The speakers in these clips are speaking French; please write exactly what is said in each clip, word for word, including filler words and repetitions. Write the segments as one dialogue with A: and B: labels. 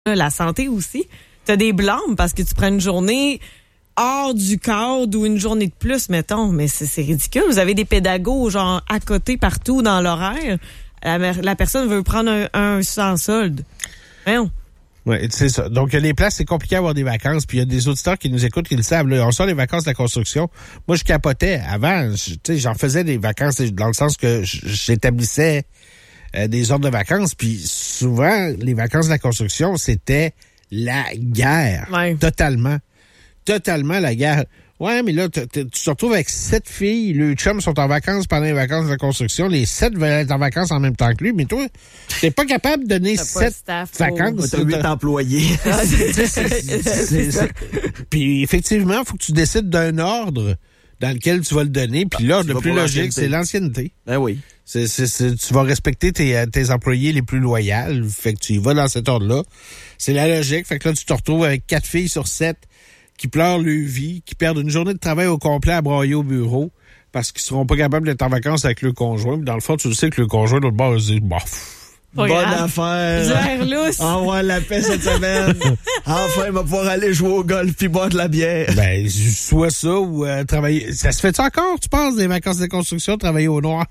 A: La santé aussi. T'as des blâmes parce que tu prends une journée hors du cadre ou une journée de plus, mettons. Mais c'est, c'est ridicule. Vous avez des pédagogues, genre, à côté, partout dans l'horaire. La, la personne veut prendre un, un sans solde. Voyons.
B: Oui, c'est ça. Donc, les places, c'est compliqué d'avoir des vacances. Puis, il y a des auditeurs qui nous écoutent, qui le savent. Là, on sort les vacances de la construction. Moi, je capotais. Avant, tu sais, j'en faisais des vacances dans le sens que j'établissais euh, des ordres de vacances. Puis, souvent, les vacances de la construction, c'était la guerre.
A: Ouais.
B: Totalement. Totalement la guerre. Ouais, mais là, tu te retrouves avec sept filles. Les chums sont en vacances pendant les vacances de la construction. Les sept veulent être en vacances en même temps que lui. Mais toi, t'es pas capable de donner sept vacances.
C: T'as huit employés.
B: c'est, c'est, c'est, c'est, puis effectivement, il faut que tu décides d'un ordre dans lequel tu vas le donner. Puis l'ordre le plus logique, c'est l'ancienneté.
C: Ben oui.
B: C'est, c'est, c'est, tu vas respecter tes, tes employés les plus loyaux. Fait que tu y vas dans cet ordre-là. C'est la logique. Fait que là, tu te retrouves avec quatre filles sur sept qui pleurent leur vie, qui perdent une journée de travail au complet à broyer au bureau parce qu'ils seront pas capables d'être en vacances avec le conjoint. Puis dans le fond, tu le sais que le conjoint de l'autre bord, il se dit, bof.
C: Bonne grave. Affaire.
A: lousse.
C: Envoie la paix cette semaine. Enfin, il va pouvoir aller jouer au golf puis boire de la bière.
B: Ben, soit ça ou euh, travailler. Ça se fait-tu encore, tu penses, des vacances de construction, travailler au noir?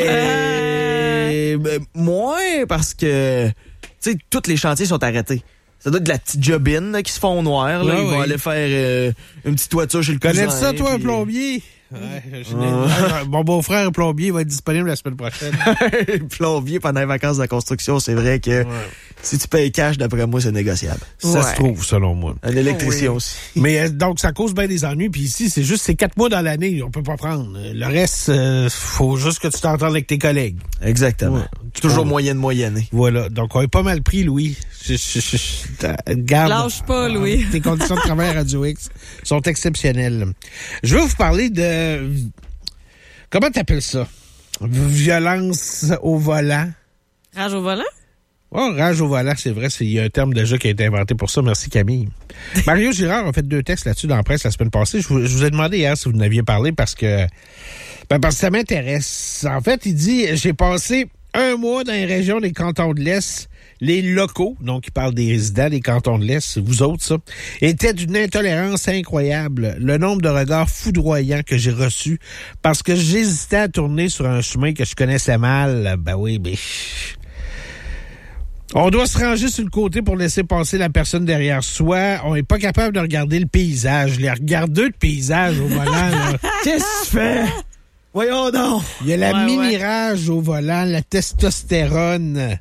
C: Eh, ben, moins parce que, tu sais, tous les chantiers sont arrêtés. Ça doit être de la petite jobine là, qui se font au noir. Là.
B: Ouais,
C: Ils vont
B: oui.
C: aller faire euh, une petite toiture chez le cousin.
B: Connais ça, toi,
C: puis...
B: un plombier? Ouais, ah. Mon beau-frère plombier va être disponible la semaine prochaine.
C: Plombier pendant les vacances de la construction, c'est vrai que ouais. Si tu payes cash, d'après moi, c'est négociable.
B: Ça
A: ouais.
B: se trouve, selon moi.
C: Un électricien
A: oui.
C: aussi.
B: Mais euh, donc, ça cause bien des ennuis. Puis ici, c'est juste ces quatre mois dans l'année, on peut pas prendre. Le reste, euh, faut juste que tu t'entendes avec tes collègues.
C: Exactement. Ouais. Toujours
B: oh.
C: moyenne moyenne.
B: Voilà. Donc, on est pas mal pris, Louis. Je, je, je, je, garde,
A: Lâche pas, Louis.
B: Tes conditions de travail à Radio X sont exceptionnelles. Je vais vous parler de... Comment t'appelles ça? Violence au volant.
A: Rage au volant?
B: Oh, rage au volant, c'est vrai. Il y a un terme déjà qui a été inventé pour ça. Merci, Camille. Mario Girard a fait deux textes là-dessus dans la presse la semaine passée. Je vous, je vous ai demandé hier si vous en aviez parlé parce que, ben parce que ça m'intéresse. En fait, il dit, j'ai passé un mois dans les régions des cantons de l'Est. Les locaux, donc il parle des résidents des cantons de l'Est, vous autres, ça, étaient d'une intolérance incroyable. Le nombre de regards foudroyants que j'ai reçus parce que j'hésitais à tourner sur un chemin que je connaissais mal. Ben oui, mais... On doit se ranger sur le côté pour laisser passer la personne derrière soi. On n'est pas capable de regarder le paysage. Les regardeux de paysage au volant, là.
C: Qu'est-ce que tu fais? Voyons donc!
B: Il y a la
A: ouais,
B: mini-rage ouais. au volant, la testostérone...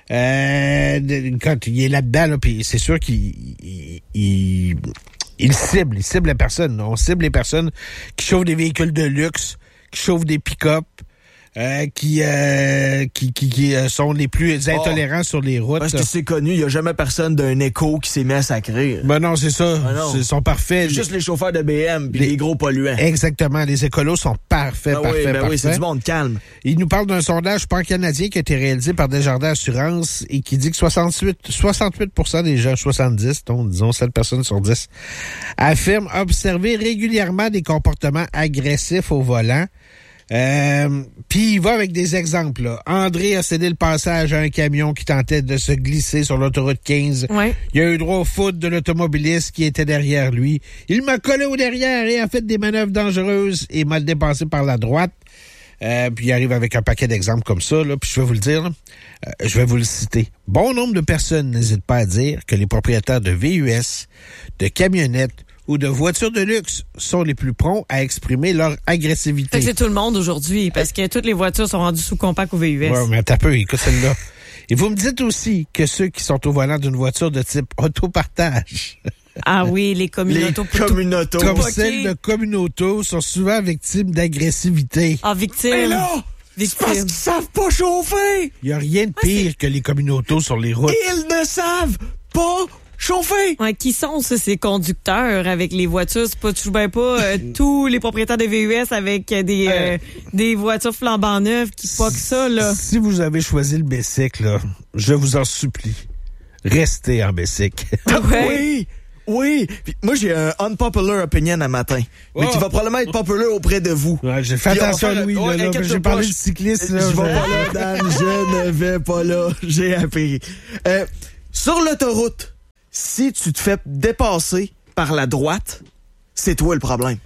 B: Euh, quand il est là-dedans, là, puis c'est sûr qu'il il, il, il cible, il cible la personne. On cible les personnes qui chauffent des véhicules de luxe, qui chauffent des pick-up, euh, qui, euh, qui, qui, qui sont les plus intolérants oh, sur les routes.
C: Parce que c'est connu, il n'y a jamais personne d'un écho qui s'est mis à sacrer.
B: Ben non, c'est ça.
C: Ah non.
B: Ils sont parfaits.
C: C'est juste les chauffeurs de B M puis les, les gros polluants.
B: Exactement. Les écolos sont parfaits,
C: ben
B: parfaits,
C: oui, ben
B: parfaits.
C: oui, c'est du monde calme.
B: Il nous parle d'un sondage pan-canadien qui a été réalisé par Desjardins Assurance et qui dit que soixante-huit pour cent des gens, soixante-dix, donc disons sept personnes sur dix, affirment observer régulièrement des comportements agressifs au volant. Euh, puis il va avec des exemples. Là. André a cédé le passage à un camion qui tentait de se glisser sur l'autoroute quinze.
A: Ouais.
B: Il a eu droit au foot de l'automobiliste qui était derrière lui. Il m'a collé au derrière et a fait des manœuvres dangereuses et m'a dépassé par la droite. Euh, puis il arrive avec un paquet d'exemples comme ça, là, puis je vais vous le dire, là, euh, je vais vous le citer. Bon nombre de personnes n'hésitent pas à dire que les propriétaires de V U S, de camionnettes ou de voitures de luxe sont les plus prompts à exprimer leur agressivité.
A: Fait que c'est tout le monde aujourd'hui, parce que toutes les voitures sont rendues sous compact au V U S.
B: Ouais, mais t'as peu, écoute celle-là. Et vous me dites aussi que ceux qui sont au volant d'une voiture de type autopartage...
A: Ah oui, les communautos.
C: Les communautos.
B: Comme celles de communautos sont souvent victimes d'agressivité.
A: Ah, victimes.
C: Mais là,
A: victimes.
C: c'est parce qu'ils savent pas chauffer.
B: Il n'y a rien de pire ah, que les communautos sur les routes.
C: Ils ne savent pas chauffer.
A: Ouais, qui sont ça, ces conducteurs avec les voitures? C'est pas, tu bien pas euh, tous les propriétaires de V U S avec des, euh, des voitures flambant neuves qui poquent ça, là.
B: Si vous avez choisi le bicycle, là, je vous en supplie, restez en bicycle.
A: Ouais.
C: Oui. Oui, puis moi j'ai un unpopular opinion à matin, oh. mais qui va probablement être populaire auprès de vous.
B: Ouais, j'ai fait puis attention à Louis,
C: ouais,
B: là, là, j'ai parlé de cycliste. Là,
C: je vais
B: je...
C: pas là, Dan, je ne vais pas là, j'ai appris. Euh, sur l'autoroute, si tu te fais dépasser par la droite, c'est toi le problème.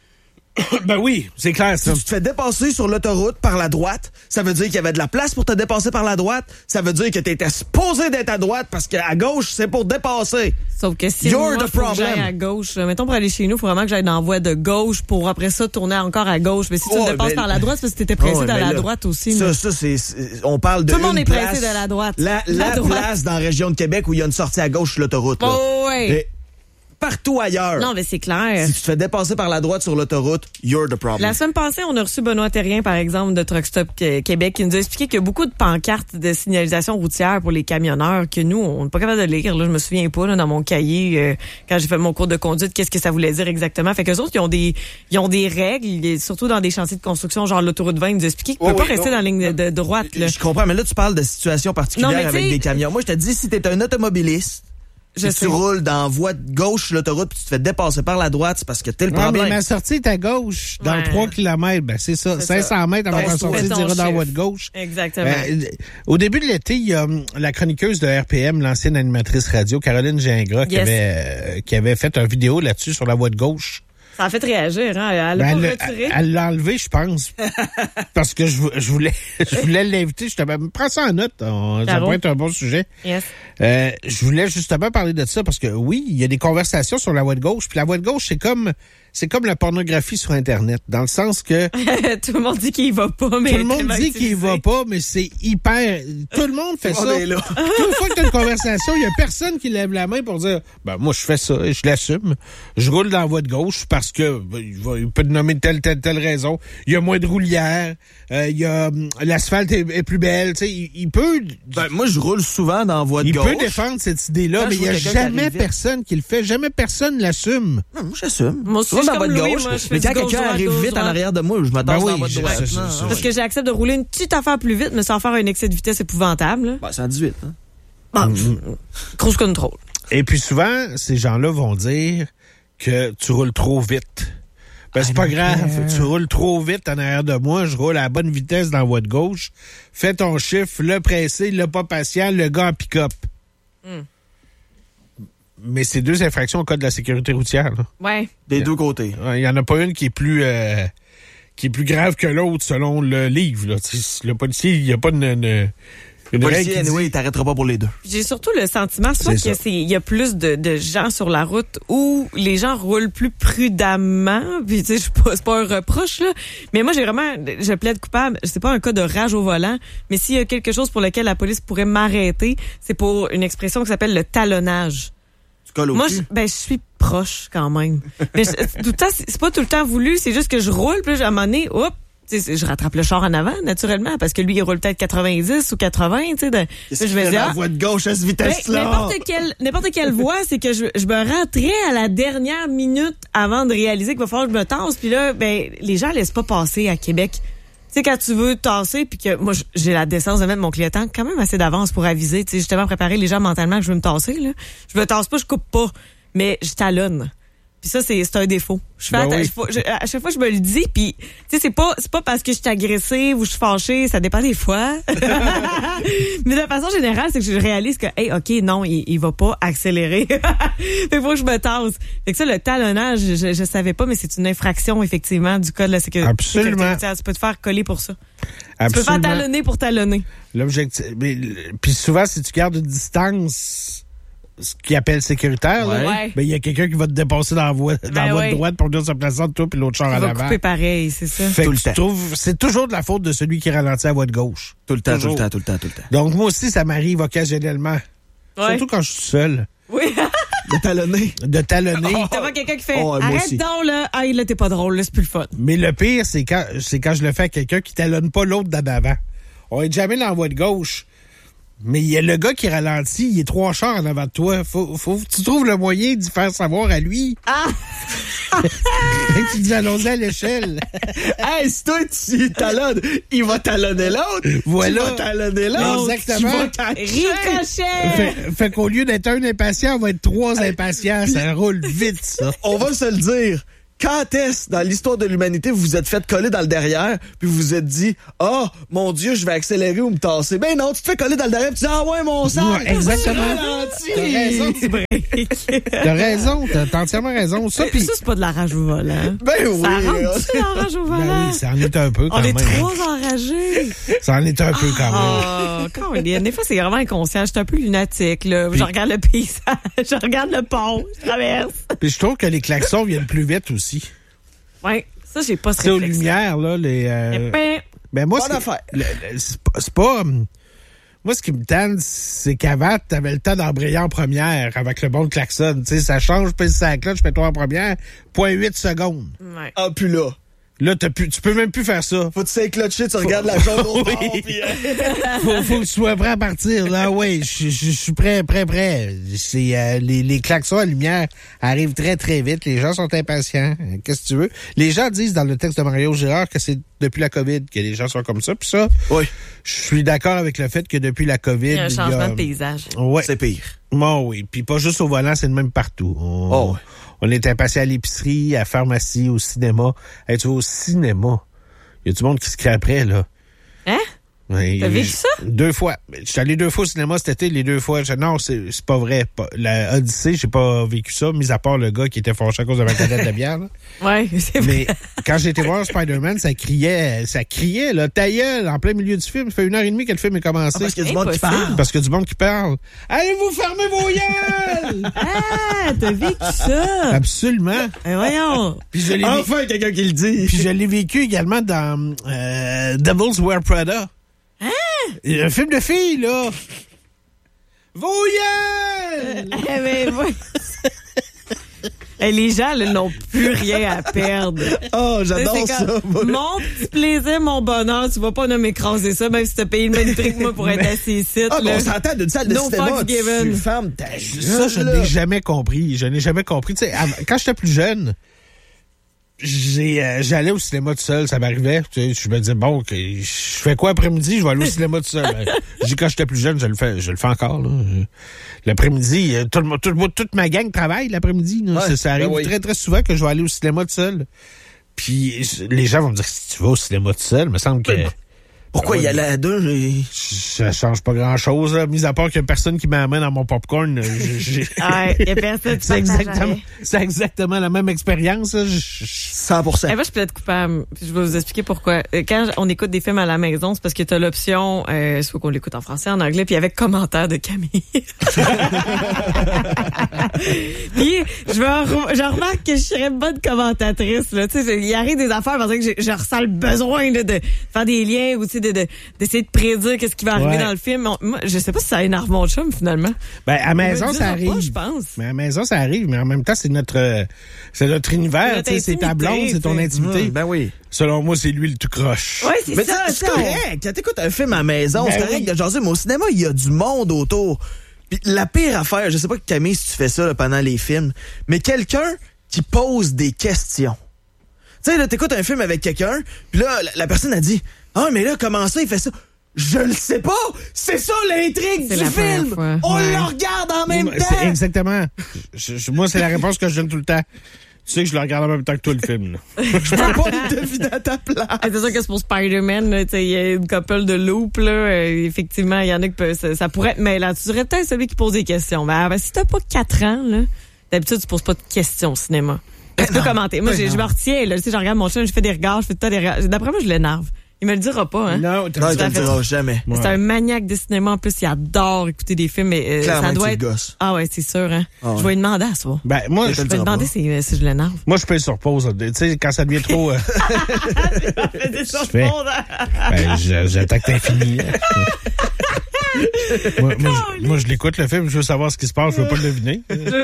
B: Ben oui, c'est clair, ça.
C: Si tu te fais dépasser sur l'autoroute par la droite, ça veut dire qu'il y avait de la place pour te dépasser par la droite. Ça veut dire que tu étais supposé d'être à droite parce qu'à gauche, c'est pour dépasser.
A: Sauf que si
C: You're
A: moi,
C: the
A: faut que j'aille
C: problem.
A: à gauche, euh, mettons pour aller chez nous, il faut vraiment que j'aille dans la voie de gauche pour après ça tourner encore à gauche. Mais si tu
C: Oh,
A: me dépasses
C: mais-
A: par la droite, c'est parce que t'étais pressé
C: Oh,
A: dans
C: mais
A: la
C: là,
A: droite aussi.
C: Ça,
A: là.
C: ça c'est, c'est- on parle de
A: Tout le monde
C: une
A: est pressé
C: place,
A: de la droite.
C: La, la,
A: La droite.
C: place dans la région de Québec où il y a une sortie à gauche sur l'autoroute. là.
A: Oh, ouais.
C: Et partout ailleurs.
A: Non, mais c'est clair.
C: Si tu te fais dépasser par la droite sur l'autoroute, you're the problem.
A: La semaine passée, on a reçu Benoît Terrien, par exemple, de Truck Stop Québec, qui nous a expliqué qu'il y a beaucoup de pancartes de signalisation routière pour les camionneurs que nous, on n'est pas capable de lire. Là, je me souviens pas, là, dans mon cahier, euh, quand j'ai fait mon cours de conduite, qu'est-ce que ça voulait dire exactement. Fait qu'eux autres, ils ont des, ils ont des règles, et surtout dans des chantiers de construction, genre l'autoroute vingt, ils nous a expliqué qu'ils ne
C: Oh,
A: peuvent
C: oui,
A: pas rester
C: non.
A: dans la ligne de, de droite, là.
C: Je comprends, mais là, tu parles de situations particulières
A: Non, mais
C: avec
A: t'sais-
C: des camions. Moi, je te dis, si t'es un automobiliste,
A: Je
C: si
A: sais.
C: tu roules dans la voie de gauche sur l'autoroute puis tu te fais dépasser par la droite, c'est parce que t'es le
B: Ouais,
C: problème.
B: mais ma sortie est à gauche, dans
A: Ouais.
B: trois kilomètres. Ben, c'est ça.
A: C'est
B: cinq cents
A: ça.
B: mètres avant
C: Donc,
B: ma
C: tu
B: sortie,
A: fais
B: tu
A: ton
B: iras dans la voie de
A: chiffre.
B: gauche.
A: Exactement.
B: Euh, au début de l'été, il y a hum, la chroniqueuse de R P M, l'ancienne animatrice radio, Caroline Gingras, qui,
A: Yes.
B: avait, euh, qui avait fait une vidéo là-dessus sur la voie de gauche.
A: Ça a fait réagir, hein. Elle l'a
B: Ben,
A: pas
B: elle l'a-
A: retiré.
B: elle l'a enlevé, je pense. Parce que je, vou- je voulais, je voulais l'inviter. Je te prends ça en note. On- ça
A: Caro.
B: pourrait être un bon sujet.
A: Yes.
B: Euh, je voulais justement parler de ça parce que oui, il y a des conversations sur la voie de gauche. Puis la voie de gauche, c'est comme, c'est comme la pornographie sur Internet. Dans le sens que
A: Tout le monde dit qu'il y va pas, mais
B: tout le monde
A: tellement
B: dit qu'il
A: utilisé.
B: va pas, mais c'est hyper, tout le monde fait
C: On
B: ça.
C: est là.
B: Toute fois que tu as une conversation, il y a personne qui lève la main pour dire, ben, moi, je fais ça et je l'assume. Je roule dans la voie de gauche parce que, ben, il, va- il peut te nommer telle, telle, telle raison. Il y a moins de roulières. Euh, il y a, hum, l'asphalte est, est plus belle. Tu sais, il, il peut,
C: Ben, moi, je roule souvent dans la voie de
B: il
C: gauche.
B: peut défendre cette idée-là,
C: Quand
B: mais
C: je
B: il y a
C: vois quelqu'un qui
B: jamais
C: arrive vite.
B: personne qui le fait. Jamais personne l'assume.
C: Non, moi, j'assume.
A: Moi aussi,
C: Je roule
A: je
C: dans la voie
A: suis
C: de
A: comme
C: gauche.
A: Louis, moi, je fais
C: mais quand
A: du gauche
C: quelqu'un
A: droite,
C: arrive
A: gauche
C: vite en
A: droite.
C: arrière de moi, je me tasse
B: Ben
C: dans
B: oui,
C: la voie de
B: je-
C: droite.
B: c'est- c'est-
C: Non.
B: c'est-
A: Parce que j'accepte de rouler une petite affaire plus vite, mais sans faire un excès de vitesse épouvantable. Là.
C: Ben, c'est en dix-huit. Hein?
A: Bon, cruise control.
B: Et puis souvent, ces gens-là vont dire que tu roules trop vite. Ben, c'est pas grave. Tu roules trop vite en arrière de moi. Je roule à la bonne vitesse dans la voie de gauche. Fais ton chiffre, le pressé, le pas patient, le gars en pick-up.
A: Mm.
B: Mais c'est deux infractions au code de la sécurité routière. là.
A: Ouais.
C: Des deux côtés.
B: Il y en a pas une qui est plus euh, qui est plus grave que l'autre selon le livre. Là. Tu sais, le policier, il n'y a pas une, une, une
C: Le
B: règle
C: policier,
B: qui dit-
C: anyway, il t'arrêtera pas pour les deux.
A: J'ai surtout le sentiment, soit
B: C'est
A: que
B: ça.
A: c'est il y a plus de, de gens sur la route où les gens roulent plus prudemment. Puis tu sais, je suis pas- c'est pas un reproche là, mais moi j'ai vraiment, je plaide coupable. C'est pas un cas de rage au volant, mais s'il y a quelque chose pour lequel la police pourrait m'arrêter, c'est pour une expression qui s'appelle le talonnage.
C: Tu colles au
A: Moi,
C: cul.
A: je, ben, je suis proche quand même. Mais je- tout le temps, c'est c'est pas tout le temps voulu, c'est juste que je roule, puis là, à un moment donné, hop, tu sais, je rattrape le char en avant, naturellement, parce que lui, il roule peut-être quatre-vingt-dix ou quatre-vingts, tu sais. de-
C: Qu'est-ce
A: je
C: qu'il
A: me
C: fait
A: dis,
C: dans
A: ah,
C: la voie de gauche à cette
A: ben,
C: vitesse-là?
A: n'importe quelle, n'importe quelle voie, c'est que je, je me rentrais à la dernière minute avant de réaliser qu'il va falloir que je me tasse, puis là, ben, les gens laissent pas passer à Québec. Tu sais, quand tu veux tasser, puis que moi, j'ai la décence de mettre mon client quand même assez d'avance pour aviser, tu sais, justement préparer les gens mentalement que je veux me tasser, là. Je me tasse pas, je coupe pas, mais je talonne. Puis ça, c'est, c'est un défaut. Je fais
B: Ben
A: atta-
B: oui.
A: je- faut- je- à chaque fois, je me le dis, puis tu sais, c'est pas, c'est pas parce que je suis agressée ou je suis fâchée, ça dépend des fois. Mais de façon générale, c'est que je réalise que, hey, ok, non, il, il va pas accélérer. Fait qu'il faut que je me tasse. Fait que ça, le talonnage, je, je savais pas, mais c'est une infraction, effectivement, du code de la sécurité.
B: Absolument.
A: sécurité routière. Tu peux te faire coller pour ça. Tu peux
B: Absolument.
A: faire talonner pour talonner.
B: L'objectif. mais le- Puis souvent, si tu gardes une distance, ce qu'ils appellent sécuritaire, là,
A: Ouais.
B: ben, il y a quelqu'un qui va te dépasser dans la voie, dans la
A: Ben
B: voie
A: ouais.
B: de droite pour venir se placer entre toi puis l'autre char
A: Il
B: en
A: va
B: avant.
A: couper pareil, c'est ça.
B: Fait
C: Tout
B: que
C: le
B: tu
C: temps.
B: trouves, c'est toujours de la faute de celui qui ralentit à la voie de gauche.
C: Tout le temps, tout
B: Toujours.
C: le temps, tout le temps, tout le temps.
B: Donc, moi aussi, ça m'arrive occasionnellement.
A: Ouais.
B: Surtout quand je suis seul.
A: Oui.
C: Le talonné.
B: De talonner.
A: T'as pas quelqu'un qui fait,
C: Oh, ouais, moi
A: arrête
C: aussi.
A: donc, là. Ah, là, t'es pas drôle, là, c'est plus le fun.
B: Mais le pire, c'est quand, c'est quand je le fais à quelqu'un qui talonne pas l'autre d'en avant. On est jamais dans la voie de gauche. Mais il y a le gars qui ralentit, il est trois chars en avant de toi. Faut, faut que tu trouves le moyen d'y faire savoir à lui.
A: Ah!
B: Fait que tu dis allons-y à l'échelle.
C: Hey, si toi, tu talonnes, il va talonner l'autre.
B: Voilà.
C: Tu vas talonner l'autre.
B: Exactement.
C: Tu vas t'acheter.
A: Ricochet!
B: Fait, fait qu'au lieu d'être un impatient, on va être trois impatients. Ça roule vite, ça.
C: On va se le dire. Quand est-ce, dans l'histoire de l'humanité, vous vous êtes fait coller dans le derrière, puis vous vous êtes dit, « Ah, oh, mon Dieu, je vais accélérer ou me tasser. » Ben non, tu te fais coller dans le derrière, puis tu dis, « Ah ouais, mon sang,
B: Ouais, exactement.
C: ralenti.
B: T'as raison, tu T'as raison, t'as, t'as entièrement raison. Ça, pis...
A: ça, c'est pas de la rage au volant.
C: Ben oui.
A: Ça rentre-tu dans la rage au volant?
B: Ben oui, ça en est un peu quand
A: On
B: même.
A: est trois enragés.
B: Ça en est un peu quand même.
A: Oh, quand même. Des fois, c'est vraiment inconscient. Je suis un peu lunatique, là. Je regarde le paysage, je regarde le pont, je traverse.
B: Puis je trouve que les klaxons viennent plus vite aussi.
A: Ouais, ça, j'ai pas ce
B: C'est aux
A: réflexe.
B: lumières, là, les... Euh... Ben moi,
C: Bonne
B: c'est,
C: affaire.
B: le- le- c'est pas... C'est pas hum, moi, ce qui me tente, c'est qu'avant, t'avais le temps d'embrayer en première avec le bon de klaxon. Tu sais, ça change, puis ça cloche, fais-toi en première, point huit secondes.
A: Ouais.
C: Ah, puis là.
B: Là, t'as pu, tu peux même plus faire ça.
C: Faut que tu sais clocher, tu regardes la jaune au
B: Oui.
C: bord, puis, euh,
B: faut, faut que tu sois prêt à partir. Là, oui, je je- je suis prêt, prêt, prêt. C'est, euh, les, les klaxons à lumière arrivent très, très vite. Les gens sont impatients. Euh, Qu'est-ce que tu veux? Les gens disent dans le texte de Mario Girard que c'est depuis la COVID que les gens sont comme ça. Puis ça,
C: Oui,
B: je suis d'accord avec le fait que depuis la COVID,
A: Il y a un changement
B: il y a-
A: de paysage.
B: Ouais.
C: c'est pire.
B: Bon, oui. Puis pas juste au volant, c'est le même partout. On,
C: Oh, ouais.
B: on est impatient à l'épicerie, à la pharmacie, au cinéma. Hey, tu vas au cinéma. Il y a du monde qui se crée après, là.
A: Hein?
B: Ouais,
A: T'as vécu
B: je-
A: ça?
B: Deux fois. Je suis allé deux fois au cinéma cet été, les deux fois. Je, non, c'est, c'est pas vrai. Pas- la Odyssée, j'ai pas vécu ça, mis à part le gars qui était fâché à cause de ma canette de bière. Là.
A: Ouais, c'est vrai.
B: Mais quand j'ai été voir Spider-Man, ça criait, ça criait, là, ta gueule, en plein milieu du film. Ça fait une heure et demie que le film est commencé.
C: Ah, parce qu'il y a du monde qui
A: Impossible.
C: parle.
B: Parce qu'il y a du monde qui parle. Allez-vous fermer vos gueules!
A: Ah, t'as vécu ça?
B: Absolument.
A: Eh, voyons.
B: Puis je l'ai, vé-
C: Enfin, quelqu'un qui le dit.
B: puis je l'ai vécu également dans euh, Devil's Wear Prada. Hein? Un film de filles, là. Vos gueules!
A: Eh, mais, ouais. Eh, les gens, là, n'ont plus rien à perdre.
C: Oh, j'adore
A: C'est
C: ça.
A: comme,
C: moi.
A: mon petit plaisir, mon bonheur, tu vas pas nous m'écraser ça, même si t'as payé le même prix que moi pour être assis ici.
C: Ah, mais
A: là.
C: on s'entend d'une salle de
A: No
C: cinéma.
A: fucks given.
C: Tu fermes ta
B: Ça, je
C: gueule, là.
B: n'ai jamais compris. Je n'ai jamais compris. Tu sais, av- quand j'étais plus jeune, j'ai, euh, j'allais au cinéma tout seul, ça m'arrivait. Tu sais, je me disais, bon, que je fais quoi après-midi? Je vais aller au cinéma tout seul. Ben, je dis, quand j'étais plus jeune, je le fais, je le fais encore. Là. L'après-midi, euh, tout le monde- tout le monde- toute ma gang travaille l'après-midi. Là.
C: Ouais,
B: ça, ça arrive
C: ben oui.
B: très, très souvent que je vais aller au cinéma tout seul. Puis je- les gens vont me dire, si tu vas au cinéma tout seul, il me semble que...
C: Ben, Pourquoi il y allait à deux? et-
B: Ça change pas grand-chose, là, mis à part qu'il y a personne qui m'amène dans mon popcorn. j'ai- j'ai-
A: Ouais, y a personne qui
B: C'est
A: partage
B: exactement,
A: avec.
B: c'est exactement la même expérience. là. Je- je-
C: cent pour cent.
A: Eh, moi, je peux être coupable. Puis Je vais vous expliquer pourquoi. Euh, Quand on écoute des films à la maison, c'est parce que tu as l'option, euh, soit qu'on l'écoute en français, en anglais, puis avec commentaire de Camille. Puis, je, me re- je remarque que je serais une bonne commentatrice. Là. Tu sais, il arrive des affaires parce que je, je ressens le besoin là, de faire des liens ou tu sais, de, de, d'essayer de prédire qu'est-ce qui va arriver
B: Ouais.
A: dans le film. On- moi, je sais pas si ça énerve mon chum, finalement.
B: Ben, à la maison,
A: Il me
B: ça
A: le dira
B: arrive.
A: pas, je pense.
B: Mais à la maison, ça arrive, mais en même temps, c'est notre, euh, c'est notre univers,
A: Notre
B: tu sais, c'est ta blonde,
A: intimité,
B: c'est ton
A: tu sais.
B: intimité.
C: Hum, ben oui.
B: Selon moi, c'est lui le tout croche.
A: Ouais, c'est
C: Mais
A: ça.
C: c'est c'est
A: ça.
C: correct. Quand t'écoutes un film à la maison,
B: Ben
C: c'est correct
B: oui.
C: de jaser, mais au cinéma, il y a du monde autour. Puis la pire affaire, je sais pas Camille si tu fais ça là, pendant les films, mais quelqu'un qui pose des questions. Tu sais, là, t'écoutes un film avec quelqu'un, puis là, la, la personne a dit « Ah, mais là, comment ça, il fait ça? » Je le sais pas! C'est ça l'intrigue
A: C'est
C: du
A: la première
C: film!
A: fois.
C: On
A: Ouais.
C: le regarde en même
B: Moi,
C: temps!
B: c'est exactement. Je- je- moi, c'est la réponse que je donne tout le temps. Tu sais que je le regarde en même temps que toi, le film. là.
C: Je peux pas le deviner à ta place.
A: Ah, c'est sûr que c'est pour Spider-Man, là, tu sais, il y a une couple de loops, là. euh, effectivement, il y en a qui peuvent, ça, ça pourrait être mêlant. Tu serais peut-être celui qui pose des questions. Mais ah, ben, si t'as pas quatre ans, là, d'habitude, tu poses pas de questions au cinéma. Tu peux
C: non.
A: commenter. Moi,
C: Ben
A: j'ai- je
C: non.
A: me retiens, là. Tu sais, je regarde mon chien, je fais des regards, je fais tout le temps des regards. D'après moi, je l'énerve. Il me le dira pas, hein.
B: Non, t'as
C: Non,
B: dit-
C: il te le
A: fait-
C: dira jamais.
B: Ouais.
A: C'est un maniaque de cinéma. En plus, il adore écouter des films. Mais, euh,
C: Clairement
A: ça
C: que
A: doit
C: tu
A: être.
C: le gosses.
A: Ah ouais, c'est sûr, hein.
C: Ah ouais.
A: Je vais lui demander à soi.
B: Ben, moi,
C: Je
B: je,
C: te le
A: Je vais lui
C: dira
A: demander
C: pas.
A: si, si je l'énerve.
B: moi, je peux être sur pause. là. Tu sais, quand ça devient trop, euh, fais? ben, je- j'attaque l'infini. là. moi, moi, je, moi, je l'écoute, le film, je veux savoir ce qui se passe, je veux pas le deviner.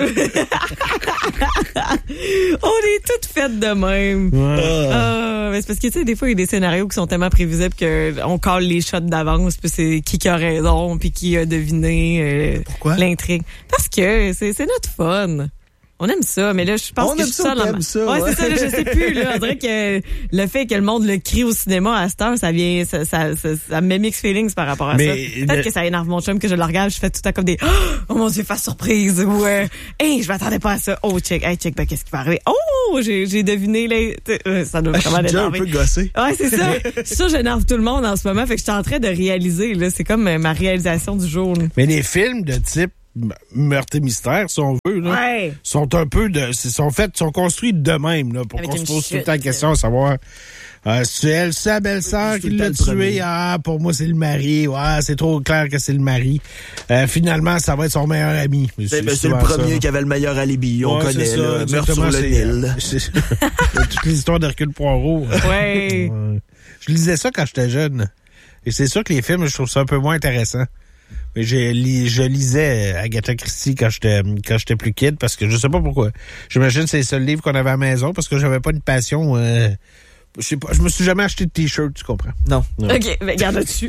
A: On est toutes faites de même.
B: Ouais.
A: Ah, mais c'est parce que, tu sais, des fois, il y a des scénarios qui sont tellement prévisibles qu'on colle les shots d'avance, puis c'est qui qui a raison, puis qui a deviné euh,
C: Pourquoi?
A: l'intrigue. Parce que c'est c'est notre fun. On aime ça, mais là, je pense
C: On
A: que
C: aime
A: je suis
C: ça,
A: seule
C: on
A: en
C: aime
A: ma-
C: ça,
A: Ouais,
C: ouais.
A: c'est ça, là, je sais plus, là. On dirait que le fait que le monde le crie au cinéma à cette heure, ça vient, ça, ça, ça, ça me met mixed feelings par rapport à
B: Mais
A: ça. Peut-être
B: le-
A: que ça énerve mon chum que je le regarde, je fais tout à comme des, oh mon Dieu, face surprise, ou, euh, hey, je m'attendais pas à ça. Oh, check, hey, check, ben, qu'est-ce qui va arriver? Oh, j'ai, j'ai deviné, là, euh, ça doit
C: Je suis
A: vraiment
C: déjà un
A: l'énerver.
C: peu gossé.
A: Ouais, c'est ça. C'est ça, j'énerve tout le monde en ce moment. Fait que je suis en train de réaliser, là. C'est comme euh, ma réalisation du jour, là.
B: Mais les films de type meurtre et mystère, si on veut, là,
A: Ouais.
B: sont un peu de, sont faits, sont construits de même, là, pour
A: Avec
B: qu'on se
A: une
B: pose tout le
A: chute.
B: temps la question à savoir, euh, c'est elle, c'est la belle-sœur
C: C'est
B: qui
C: tout le
B: l'a
C: temps le premier.
B: tué, ah, pour moi, c'est le mari, ouais, c'est trop clair que c'est le mari. Euh, finalement, ça va être son meilleur ami. Mais
C: C'est, ben, c'est le
B: souvent
C: premier
B: ça.
C: qui avait le meilleur alibi. On
B: Ouais,
C: connaît,
B: c'est ça,
C: là. Meurtre
B: exactement,
C: sur le
B: c'est,
C: Nil.
B: euh, c'est- Toutes les histoires d'Hercule Poirot.
A: Ouais.
B: Ouais. Je lisais ça quand j'étais jeune. Et c'est sûr que les films, je trouve ça un peu moins intéressant. Mais j'ai li- je lisais Agatha Christie quand j'étais quand j'étais plus kid parce que je sais pas pourquoi. J'imagine que c'est le seul livre qu'on avait à la maison parce que j'avais pas une passion. Euh, je sais pas, je me suis jamais acheté de t-shirt, tu comprends?
C: Non.
A: OK, ben garde dessus.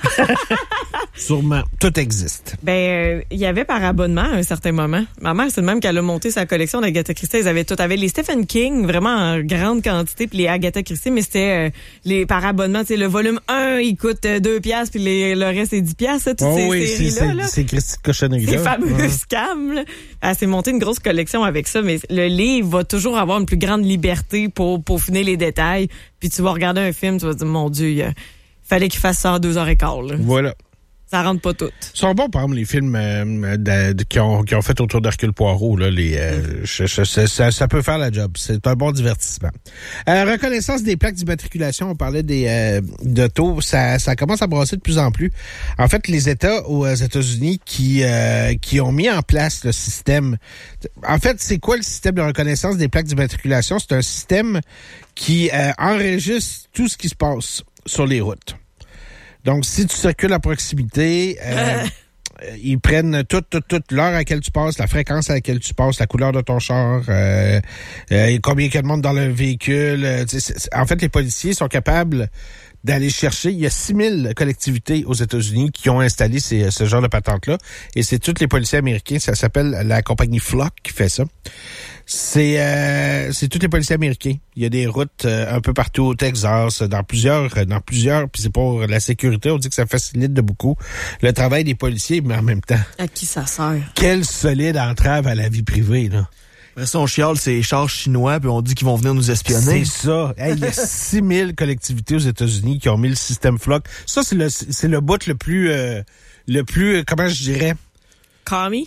B: Sûrement. Tout existe.
A: Ben, il y avait par abonnement à un certain moment. Ma mère, c'est de même qu'elle a monté sa collection d'Agatha Christie. Ils avaient tout. Avait les Stephen King, vraiment en grande quantité, puis les Agatha Christie, mais c'était euh, les par abonnement. Tu sais, le volume un, il coûte euh, deux piastres, puis les, le reste, c'est dix piastres, ça, toutes
B: Oh
A: ces
B: oui, c'est,
A: séries-là.
B: c'est,
A: là.
B: c'est Christie de cochonnerie.
A: Ces fameux scams, là. Elle s'est montée une grosse collection avec ça, mais le livre va toujours avoir une plus grande liberté pour peaufiner les détails. Puis tu vas regarder un film, tu vas te dire, mon Dieu, il fallait qu'il fasse ça en deux heures et quart. Là.
B: Voilà.
A: Ça rentre pas tout.
B: Ils sont bons, par exemple, les films euh, de, de, qui, ont, qui ont fait autour d'Hercule Poirot. Là, les, euh, je, je, ça, ça peut faire la job. C'est un bon divertissement. Euh, reconnaissance des plaques d'immatriculation, on parlait des euh, d'autos. Ça, ça commence à brasser de plus en plus. En fait, les États aux États-Unis qui, euh, qui ont mis en place le système... En fait, c'est quoi le système de reconnaissance des plaques d'immatriculation? C'est un système qui euh, enregistre tout ce qui se passe sur les routes. Donc, si tu circules à proximité, euh, ils prennent toute, toute, toute l'heure à laquelle tu passes, la fréquence à laquelle tu passes, la couleur de ton char, euh, euh, combien il y a de monde dans le véhicule. Euh, c'est, c'est, en fait, les policiers sont capables d'aller chercher. Il y a six mille collectivités aux États-Unis qui ont installé ces, ce genre de patente-là. Et c'est tous les policiers américains. Ça s'appelle la compagnie Flock qui fait ça. C'est euh, c'est tous les policiers américains. Il y a des routes euh, un peu partout au Texas, dans plusieurs, dans plusieurs, puis c'est pour la sécurité. On dit que ça facilite de beaucoup le travail des policiers, mais en même temps,
A: À qui ça sert?
B: quelle solide entrave à la vie privée, là.
C: Après ça, on chiale ces chars chinois, puis on dit qu'ils vont venir nous espionner.
B: C'est ça. Hey, il y a six mille collectivités aux États-Unis qui ont mis le système Flock. Ça, c'est le c'est le bout le plus euh, le plus euh, comment je dirais.
A: Commie?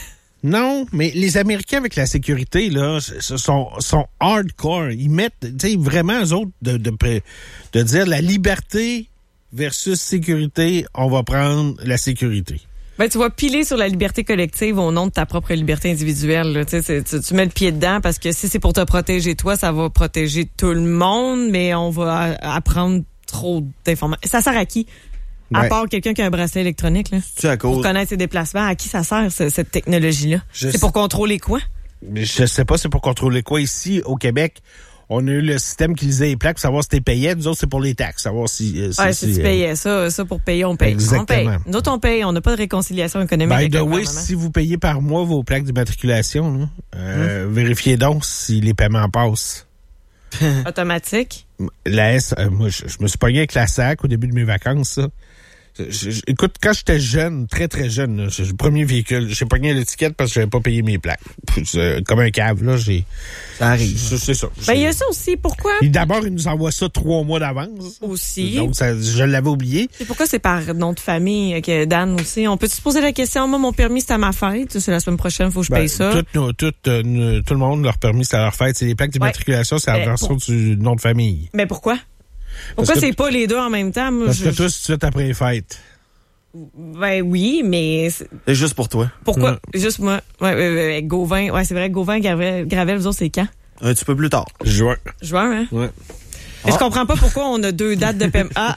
B: Non, mais les Américains avec la sécurité là, ce sont sont hardcore. Ils mettent, tu sais, vraiment eux autres de, de de dire la liberté versus sécurité, on va prendre la sécurité.
A: Ben, tu vas piler sur la liberté collective au nom de ta propre liberté individuelle. Là. Tu, sais, tu, tu mets le pied dedans parce que si c'est pour te protéger toi, ça va protéger tout le monde, mais on va apprendre trop d'informations. Ça sert à qui? À
B: Ouais.
A: part quelqu'un qui a un bracelet électronique, là.
C: Tu sais, à
A: Pour
C: cause.
A: connaître ses déplacements, à qui ça sert, ce- cette technologie-là?
B: Je
A: C'est
B: sais-
A: pour contrôler quoi?
B: Mais je sais pas, c'est pour contrôler quoi ici au Québec. On a eu le système qui lisait les plaques pour savoir si t'es payé. Nous autres, c'est pour les taxes, savoir si... euh, si,
A: Ouais, si
B: si,
A: tu
B: euh,
A: payais ça, ça pour payer, on paye.
B: Exactement.
A: On paye. Nous autres, on paye. On n'a pas de réconciliation économique
B: By
A: avec
B: the
A: le
B: way,
A: gouvernement.
B: si vous payez par mois vos plaques d'immatriculation, là, euh, vérifiez donc si les paiements passent.
A: Automatique.
B: La S, euh, moi, je, je me suis pogné avec la S A C au début de mes vacances, ça. Je- je- écoute, quand j'étais jeune, très très jeune, là, j'ai le premier véhicule, j'ai pogné l'étiquette parce que j'avais pas payé mes plaques. Euh, Comme un cave, là, j'ai...
C: Ça arrive.
B: C'est c'est ça.
A: Ben, il y
B: J'ai-
A: a ça aussi. Pourquoi?
B: Et d'abord, ils nous envoient ça trois mois d'avance.
A: Aussi.
B: Donc, ça, je l'avais oublié.
A: Et pourquoi c'est par nom de famille que Dan aussi? On peut se poser la question, moi, mon permis, c'est à ma fête. C'est la semaine prochaine, faut que je
B: Ben,
A: paye ça.
B: Tout, nos- tout, euh, nous- tout le monde, leur permis, c'est à leur fête. C'est les plaques d'immatriculation, c'est la
A: Ben,
B: version
A: pour-
B: du nom de famille.
A: Mais pourquoi? Pourquoi
B: que-
A: c'est pas les deux en même temps? Moi,
B: Parce
A: je-
B: que toi, c'est tout de suite après les fêtes.
A: Ben oui, mais c'est-
C: C'est juste pour toi.
A: pourquoi?
B: Ouais.
A: Juste moi. Ouais, ouais, ouais, Gauvin. Ouais, c'est vrai, Gauvin, Gravel, Gravel, vous autres, c'est quand?
C: Un petit peu plus tard.
B: Juin.
A: Juin, hein?
B: Ouais.
A: Mais je comprends pas pourquoi on a deux dates de paiement. Ah!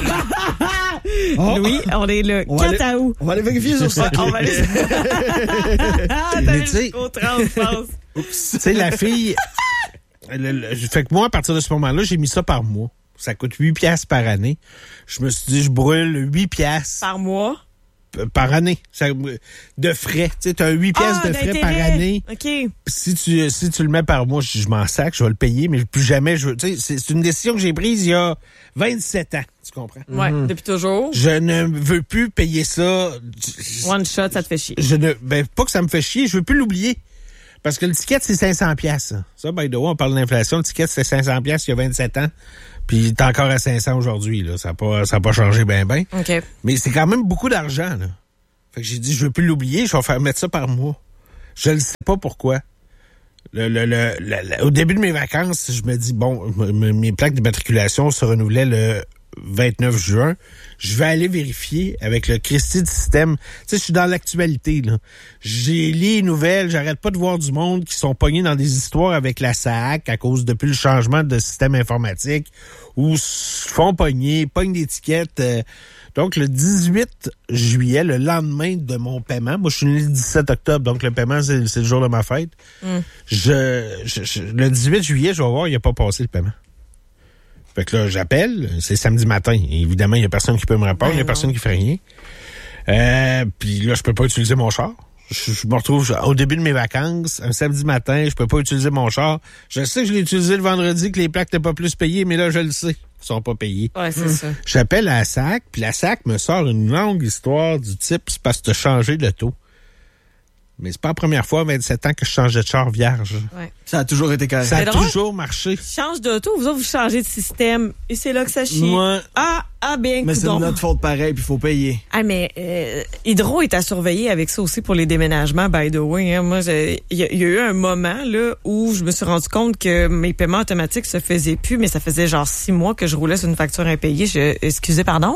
C: Oh.
A: Louis, on est le
C: On va
A: quatre août.
C: On va aller vérifier sur ça.
A: On va aller... ah, t'as
B: Mais
A: vu
B: tu sais-
A: jusqu'au trente, je pense.
B: Tu sais, la fille... le- le- fait que moi, à partir de ce moment-là, j'ai mis ça par mois. Ça coûte huit piastres par année. Je me suis dit, je brûle huit piastres
A: Par mois.
B: p- par année. Ça, de frais. Tu sais, t'as huit piastres
A: Ah,
B: de frais par
A: d'intérêt.
B: année.
A: OK.
B: Si tu, si tu le mets par mois, je, je m'en sac, je vais le payer, mais plus jamais je veux. Tu sais, c'est, c'est une décision que j'ai prise il y a vingt-sept ans. Tu comprends?
A: Ouais, depuis toujours.
B: Je ne veux plus payer ça.
A: One shot, ça te fait chier.
B: Je ne, ben, pas que ça me fait chier, je veux plus l'oublier. Parce que le ticket, c'est cinq cents piastres. Ça, by the way, on parle d'inflation. Le ticket, c'était cinq cents piastres il y a vingt-sept ans. Puis il est encore à cinq cents aujourd'hui. Là. Ça n'a pas, ça a pas changé ben ben.
A: OK.
B: Mais c'est quand même beaucoup d'argent. Là. Fait que j'ai dit, je veux plus l'oublier, je vais faire mettre ça par mois. Je ne sais pas pourquoi. Le, le, le, le, le, au début de mes vacances, je me dis, bon, m- mes plaques d'immatriculation se renouvelaient le vingt-neuf juin. Je vais aller vérifier avec le Christy du système. Tu sais, je suis dans l'actualité, là. J'ai lu les nouvelles, j'arrête pas de voir du monde qui sont pognés dans des histoires avec la S A C à cause depuis le changement de système informatique ou se font pogner, pognent d'étiquettes. Euh, donc, le dix-huit juillet, le lendemain de mon paiement, moi, je suis né le dix-sept octobre, donc le paiement, c'est, c'est le jour de ma fête. Mm. Je, je, je, le dix-huit juillet, je vais voir, il n'a pas passé le paiement. Fait que là, j'appelle, c'est samedi matin. Évidemment, il n'y a personne qui peut me répondre, il n'y a personne qui fait rien. Euh, puis là, je peux pas utiliser mon char. Je, je me retrouve je, au début de mes vacances, un samedi matin, je peux pas utiliser mon char. Je sais que je l'ai utilisé le vendredi, que les plaques n'étaient pas plus payées, mais là, je le sais, ils sont pas payés.
A: Ouais, c'est mmh. ça.
B: J'appelle à la S A C, puis la S A C me sort une longue histoire du type, c'est parce que t'as changé de taux. Mais c'est pas la première fois, vingt-sept ans, que je changeais de char vierge.
A: Ouais.
C: Ça a toujours été correct.
B: Ça a
A: c'est drôle.
B: toujours marché.
A: Change d'auto, vous autres, vous changez de système. Et c'est là que ça chie.
B: Ouais.
A: Ah, ah, bien,
C: mais coudonc. C'est de notre faute pareil, puis il faut payer.
A: Ah, mais euh, Hydro est à surveiller avec ça aussi pour les déménagements, by the way. Hein. Moi, il y, y a eu un moment là où je me suis rendu compte que mes paiements automatiques se faisaient plus, mais ça faisait genre six mois que je roulais sur une facture impayée. Je, excusez, pardon?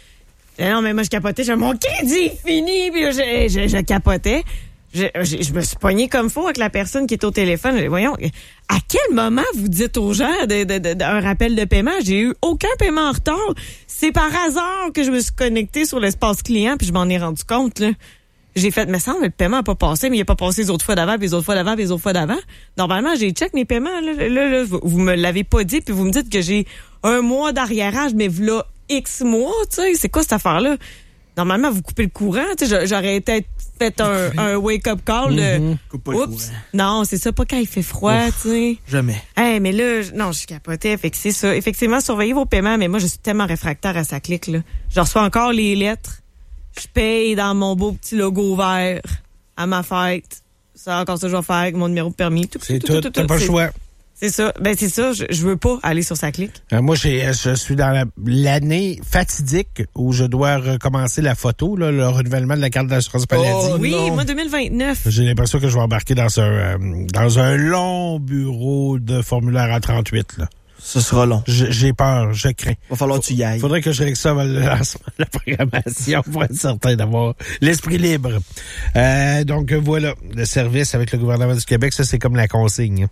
A: Non, mais moi, je capotais. J'ai mon crédit est fini, puis je, je, je capotais. Je, je, je me suis pognée comme faux avec la personne qui est au téléphone. Voyons, à quel moment vous dites aux gens de, de, de, d'un rappel de paiement? J'ai eu aucun paiement en retard. C'est par hasard que je me suis connectée sur l'espace client puis je m'en ai rendu compte, là. J'ai fait, mais ça, le paiement n'a pas passé, mais il n'a pas passé les autres fois d'avant, puis les autres fois d'avant, puis les autres fois d'avant. Normalement, j'ai check mes paiements. Là, là, là, vous me l'avez pas dit, puis vous me dites que j'ai un mois d'arriérage, mais voilà X mois, tu sais. C'est quoi cette affaire-là? Normalement, vous coupez le courant. Tu sais, j'aurais peut-être fait un, un wake-up call de...
C: Mm-hmm. Coupe pas le
A: Oups. Courant. Non, c'est ça, pas quand il fait froid, tu sais.
C: Jamais.
A: Hey, mais là, je, non, je capotais. Fait que c'est ça. Effectivement, surveillez vos paiements, mais moi, je suis tellement réfractaire à ça clique, là. Je reçois encore les lettres. Je paye dans mon beau petit logo vert à ma fête. Ça a encore ça, je vais faire avec mon numéro de permis. Tout,
B: c'est
A: tout,
B: tout,
A: tout, tout
B: t'as
A: tout,
B: pas
A: c'est,
B: le choix.
A: C'est ça. Ben, c'est ça. Je, je veux pas aller sur sa clique.
B: Euh, moi, j'ai, je suis dans la, l'année fatidique où je dois recommencer la photo, là, le renouvellement de la carte d'assurance maladie.
A: Oh, oui,
C: non.
A: moi, deux mille vingt-neuf.
B: J'ai l'impression que je vais embarquer dans un, euh, dans un long bureau de formulaire A trente-huit, là.
C: Ce sera long.
B: Je, j'ai peur, je crains.
C: Va falloir que tu y ailles.
B: Faudrait que je règle ça avant le lancement de la programmation pour être certain d'avoir l'esprit libre. Euh, donc, voilà, le service avec le gouvernement du Québec, ça, c'est comme la consigne.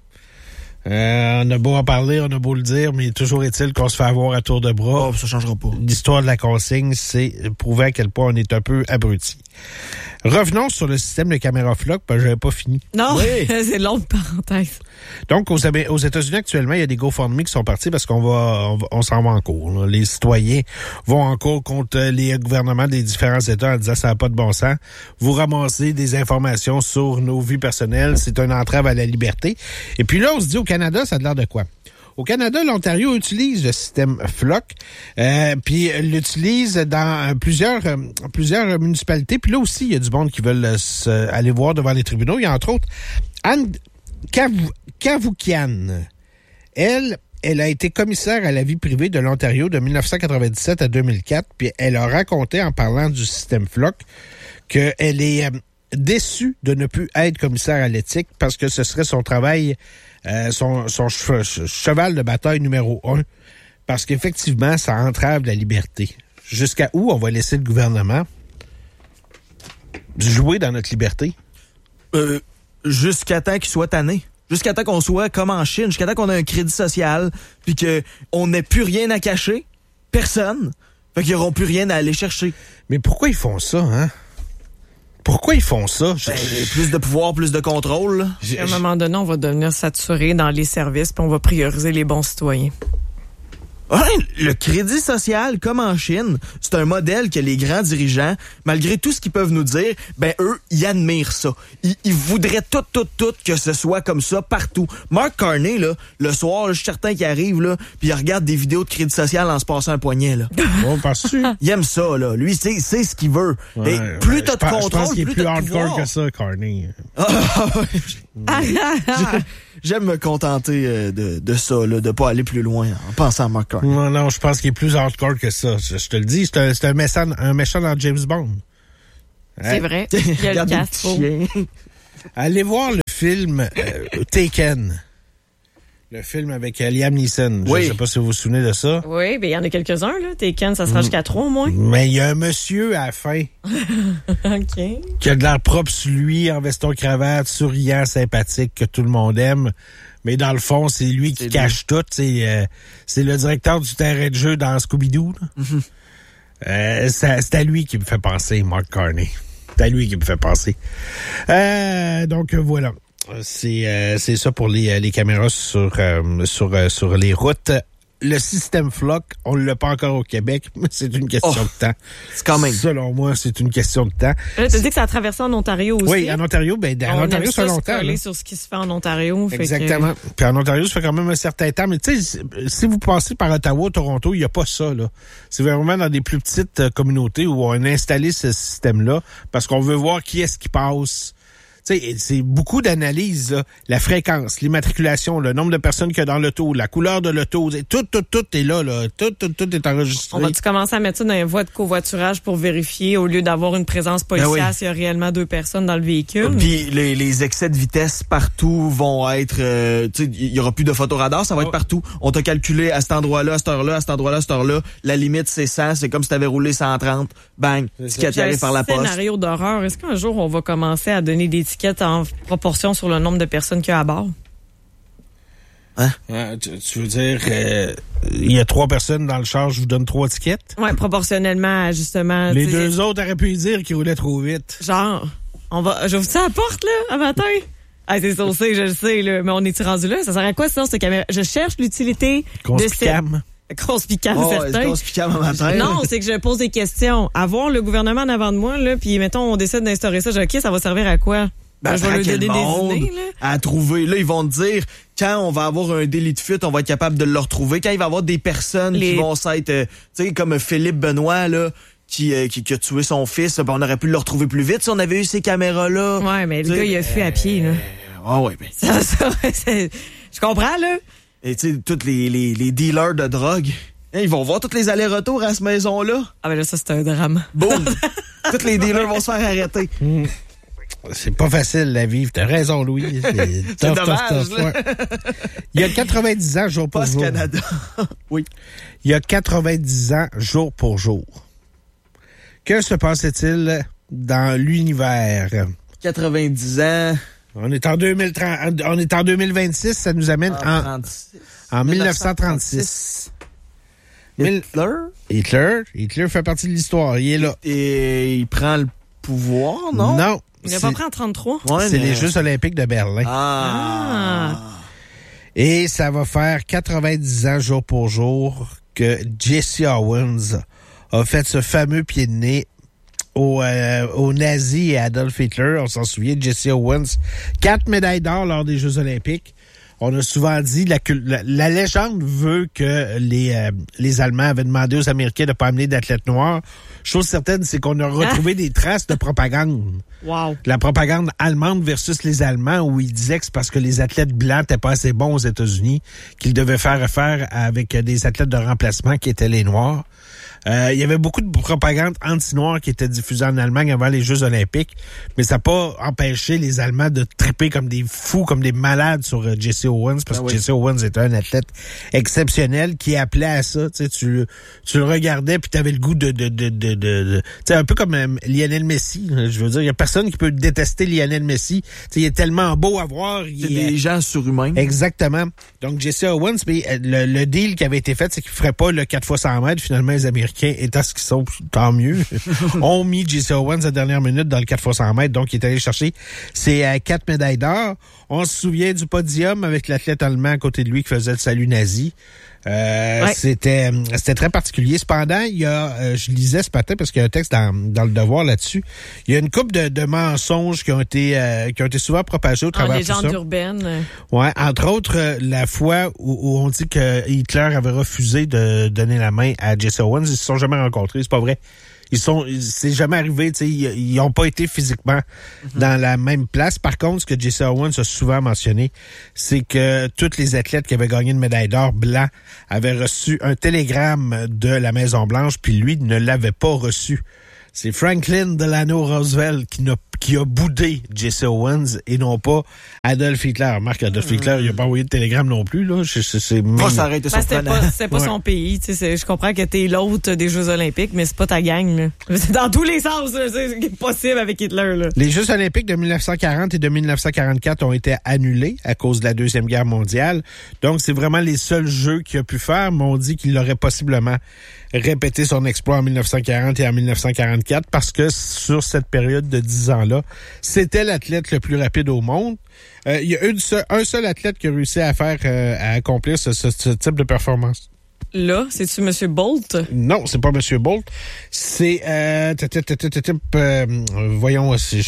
B: Euh, on a beau en parler, on a beau le dire, mais toujours est-il qu'on se fait avoir à tour de bras.
C: Oh, ça changera pas.
B: L'histoire de la consigne, c'est prouver à quel point on est un peu abruti. Revenons sur le système de caméra floc, parce que j'avais pas fini.
A: Non, oui. C'est longue parenthèse.
B: Donc, aux, aux États-Unis, actuellement, il y a des GoFundMe qui sont partis parce qu'on va, on, va, on s'en va en cours. Là. Les citoyens vont en cours contre les gouvernements des différents États en disant ça n'a pas de bon sens. Vous ramassez des informations sur nos vies personnelles, c'est une entrave à la liberté. Et puis là, on se dit au Canada, ça a l'air de quoi? Au Canada, l'Ontario utilise le système Floc, euh, puis l'utilise dans plusieurs euh, plusieurs municipalités. Puis là aussi, il y a du monde qui veulent euh, se, aller voir devant les tribunaux. Il y a entre autres Anne Cavou- Cavoukian. Elle, elle a été commissaire à la vie privée de l'Ontario de dix-neuf cent quatre-vingt-dix-sept à deux mille quatre. Puis elle a raconté, en parlant du système Floc, qu'elle est euh, déçue de ne plus être commissaire à l'éthique parce que ce serait son travail... Euh, son, son che- cheval de bataille numéro un, parce qu'effectivement, ça entrave la liberté. Jusqu'à où on va laisser le gouvernement jouer dans notre liberté?
C: Euh, jusqu'à temps qu'il soit tanné. Jusqu'à temps qu'on soit comme en Chine, jusqu'à temps qu'on ait un crédit social, puis qu'on n'ait plus rien à cacher. Personne. Fait qu'ils n'auront plus rien à aller chercher.
B: Mais pourquoi ils font ça, hein? Pourquoi ils font ça?
C: Ben, plus de pouvoir, plus de contrôle. Là.
A: À un moment donné, on va devenir saturé dans les services puis on va prioriser les bons citoyens.
C: Ouais, le crédit social, comme en Chine, c'est un modèle que les grands dirigeants, malgré tout ce qu'ils peuvent nous dire, ben eux, ils admirent ça. Ils, ils voudraient tout, tout, tout que ce soit comme ça partout. Mark Carney, là, le soir, là, je suis certain qu'il arrive, là, puis il regarde des vidéos de crédit social en se passant un poignet, là.
B: Bon, penses-tu?
C: Il aime ça, là. Lui, c'est, c'est ce qu'il veut.
B: Ouais,
C: Et plus
B: ouais,
C: t'as de contrôle,
B: je pense qu'il est
C: plus,
B: plus
C: t'as de
B: hardcore
C: pouvoir.
B: que ça, Carney.
C: J'aime me contenter euh, de, de ça, là, de pas aller plus loin en pensant à Mark Carney.
B: Non, non, je pense qu'il est plus hardcore que ça. Je, je te le dis, c'est un, c'est un méchant, un méchant dans James Bond.
A: C'est vrai. Il y a le
C: Regarde les
A: Castro.
C: petits chiens.
B: Allez voir le film euh, Taken. Le film avec euh, Liam Neeson.
C: Oui.
B: Je sais pas si vous vous souvenez de ça.
A: Oui, ben il y en a quelques-uns, là. Taken, ça sera jusqu'à trois au moins.
B: Mais il y a un monsieur à la fin
A: OK.
B: qui a de l'air propre sur lui, en veston-cravate, souriant, sympathique, que tout le monde aime. Mais dans le fond, c'est lui qui
C: C'est
B: cache tout. C'est, euh, c'est le directeur du terrain de jeu dans Scooby-Doo. là.
C: Mm-hmm.
B: Euh, ça- c'est à lui qui me fait penser, Mark Carney. C'est à lui qui me fait penser. Euh, donc, euh, voilà. C'est, euh, c'est ça pour les, les caméras sur, euh, sur, euh, sur les routes. Le système Flock, on ne l'a pas encore au Québec, mais c'est une question
C: Oh,
B: de temps.
C: c'est quand même.
B: Selon moi, c'est une question de temps.
A: Là, tu dit que ça a traversé en Ontario aussi.
B: Oui, en Ontario, ben, en
A: On
B: Ontario,
A: aime
B: ça fait
A: ça
B: longtemps.
A: se coller
B: là.
A: sur ce qui se fait en Ontario. fait que-
B: Exactement. Puis en Ontario, ça fait quand même un certain temps. Mais tu sais, si vous passez par Ottawa, Toronto, il n'y a pas ça, là. C'est vraiment dans des plus petites euh, communautés où on a installé ce système-là parce qu'on veut voir qui est-ce qui passe. Tu sais, c'est beaucoup d'analyses, là. La fréquence, l'immatriculation, le nombre de personnes qu'il y a dans l'auto, la couleur de l'auto. Tout, tout, tout est là, là. Tout, tout, tout est enregistré.
A: On va-tu commencer à mettre ça dans les voies de covoiturage pour vérifier au lieu d'avoir une présence policière
C: Ben oui.
A: s'il y a réellement deux personnes dans le véhicule?
C: Puis les, les excès de vitesse partout vont être... euh, tu sais, il y aura plus de photoradar, ça va être
B: Oh.
C: partout. On t'a calculé à cet endroit-là, à cette heure-là, à cet endroit-là, à cette heure-là. La limite, c'est cent. C'est comme si t'avais roulé cent trente. Bang. Ticket
A: J'ai un
C: arrive par la poste.
A: scénario d'horreur. Est-ce qu'un jour, on va commencer à donner des tickets en proportion sur le nombre de personnes qu'il y a à bord?
B: Ah, tu, tu veux dire, euh, il y a trois personnes dans le char, je vous donne trois tickets?
A: Oui, proportionnellement à justement...
B: Les
A: tu sais,
B: deux autres auraient pu dire qu'ils roulaient trop vite.
A: Genre, on va... J'ouvre ça à la porte, là, un matin? Ah, c'est saucé, je le sais, là. Mais on est-tu rendu là? Ça sert à quoi, sinon, cette caméra? Je cherche l'utilité de cette...
B: Conspicam.
A: Conspicam,
C: Oh,
A: certain.
C: c'est conspicable un matin.
A: Non, c'est que je pose des questions. Avoir le gouvernement en avant de moi, là, puis mettons, on décide d'instaurer ça, je dis, OK, ça va servir à quoi?
C: Ben,
A: je vais lui
C: quel
A: donner
C: monde
A: des idées, là.
C: à trouver. Là, ils vont te dire, quand on va avoir un délit de fuite, on va être capable de le retrouver. Quand il va y avoir des personnes
A: Les-
C: qui vont s'être, euh, tu sais, comme Philippe Benoît, là, qui, euh, qui, qui a tué son fils, ben, on aurait pu le retrouver plus vite si on avait eu ces caméras-là.
A: Ouais, mais le
C: Tu sais,
A: gars, il a fui à pied, là.
C: Ah ouais, ben.
A: Ça, ça, c'est- je comprends, là.
C: Et tu sais, tous les, les, les dealers de drogue, hein, ils vont voir tous les allers-retours à cette maison-là.
A: Ah, ben là, ça, c'est un drame.
C: Boum! Tous les dealers vont se faire arrêter.
B: C'est pas facile la vie. T'as raison, Louis. C'est tough, tough,
C: dommage,
B: tough, ouais. Il y a quatre-vingt-dix ans, jour pour
C: Post
B: jour.
C: Canada. Oui.
B: Il y a quatre-vingt-dix ans, jour pour jour. Que se passait-il dans l'univers?
C: quatre-vingt-dix ans.
B: On est en deux mille trente, on est en deux mille vingt-six, ça nous amène en,
C: trente-six.
B: en mille neuf cent trente-six. Mille-
C: Hitler.
B: Hitler, Hitler fait partie de l'histoire, il est là.
C: Et il prend le pouvoir, non?
B: Non.
A: Il n'a
B: c'est-
A: pas pris en trente-trois?
C: Ouais,
B: C'est
C: mais-
B: les Jeux olympiques de Berlin.
C: Ah.
B: Et ça va faire quatre-vingt-dix ans jour pour jour que Jesse Owens a fait ce fameux pied de nez aux, euh, aux nazis et à Adolf Hitler. On s'en souvient, Jesse Owens, quatre médailles d'or lors des Jeux olympiques. On a souvent dit, la, cul- la, la légende veut que les, euh, les Allemands avaient demandé aux Américains de ne pas amener d'athlètes noirs. Chose certaine, c'est qu'on a retrouvé des traces de propagande.
A: Wow.
B: La propagande allemande versus les Allemands, où ils disaient que c'est parce que les athlètes blancs n'étaient pas assez bons aux États-Unis qu'ils devaient faire affaire avec des athlètes de remplacement qui étaient les Noirs. Euh, il y avait beaucoup de propagande anti-noire qui était diffusée en Allemagne avant les Jeux olympiques, mais ça n'a pas empêché les Allemands de triper comme des fous, comme des malades sur euh, Jesse Owens, parce
C: Ah
B: que
C: oui.
B: Jesse Owens était un athlète exceptionnel qui appelait à ça. Tu sais, tu, tu le regardais puis tu avais le goût de... de, de, de, de, de- tu sais, un peu comme euh, Lionel Messi. Là, je veux dire, il y a personne qui peut détester Lionel Messi. Tu sais, il est tellement beau à voir. il
C: C'est
B: est-
C: des gens surhumains.
B: Exactement. Donc, Jesse Owens, mais euh, le, le deal qui avait été fait, c'est qu'il ferait pas le quatre fois cent mètres. Finalement, les Américains, étant ce qu'ils sont, tant mieux, ont mis Jesse Owens à dernière minute dans le quatre fois cent mètres. Donc, il est allé chercher ses euh, quatre médailles d'or. On se souvient du podium avec l'athlète allemand à côté de lui qui faisait le salut nazi. Euh,
A: Ouais.
B: c'était c'était très particulier. Cependant, il y a, euh, je lisais ce matin parce qu'il y a un texte dans, dans le Devoir là-dessus. Il y a une couple de, de mensonges qui ont été euh, qui ont été souvent propagés au
A: En
B: travers de tout ça.
A: légende urbaine. euh,
B: Ouais, entre autres, euh, la fois où, où on dit que Hitler avait refusé de donner la main à Jesse Owens, ils se sont jamais rencontrés, c'est pas vrai. Ils sont, c'est jamais arrivé, tu sais, ils, ils ont pas été physiquement dans la même place. Par contre, ce que Jesse Owens a souvent mentionné, c'est que tous les athlètes qui avaient gagné une médaille d'or blanc avaient reçu un télégramme de la Maison Blanche, puis lui ne l'avait pas reçu. c'est Franklin Delano Roosevelt qui n'a qui a boudé Jesse Owens et non pas Adolf Hitler. Marc, Adolf mmh. Hitler, il a pas envoyé de télégramme non plus, là. C'est, c'est, c'est
C: pas s'arrêter
A: ben,
C: sur
A: c'était pas, c'est pas ouais. son pays, tu sais. Je comprends que t'es l'hôte des Jeux Olympiques, mais c'est pas ta gang, là. C'est dans tous les sens, là, c'est possible avec Hitler, là.
B: Les Jeux Olympiques de dix-neuf cent quarante et de dix-neuf cent quarante-quatre ont été annulés à cause de la Deuxième Guerre mondiale. Donc, c'est vraiment les seuls jeux qu'il a pu faire, mais on dit qu'il aurait possiblement répété son exploit en dix-neuf cent quarante et en dix-neuf cent quarante-quatre parce que sur cette période de dix ans-là, c'était l'athlète le plus rapide au monde. Euh, il y a une seule, un seul athlète qui a réussi à faire, euh, à accomplir ce, ce, ce type de performance.
A: Là, c'est-tu M. Bolt?
B: Non, c'est pas M. Bolt. C'est, euh, euh, voyons, c'est,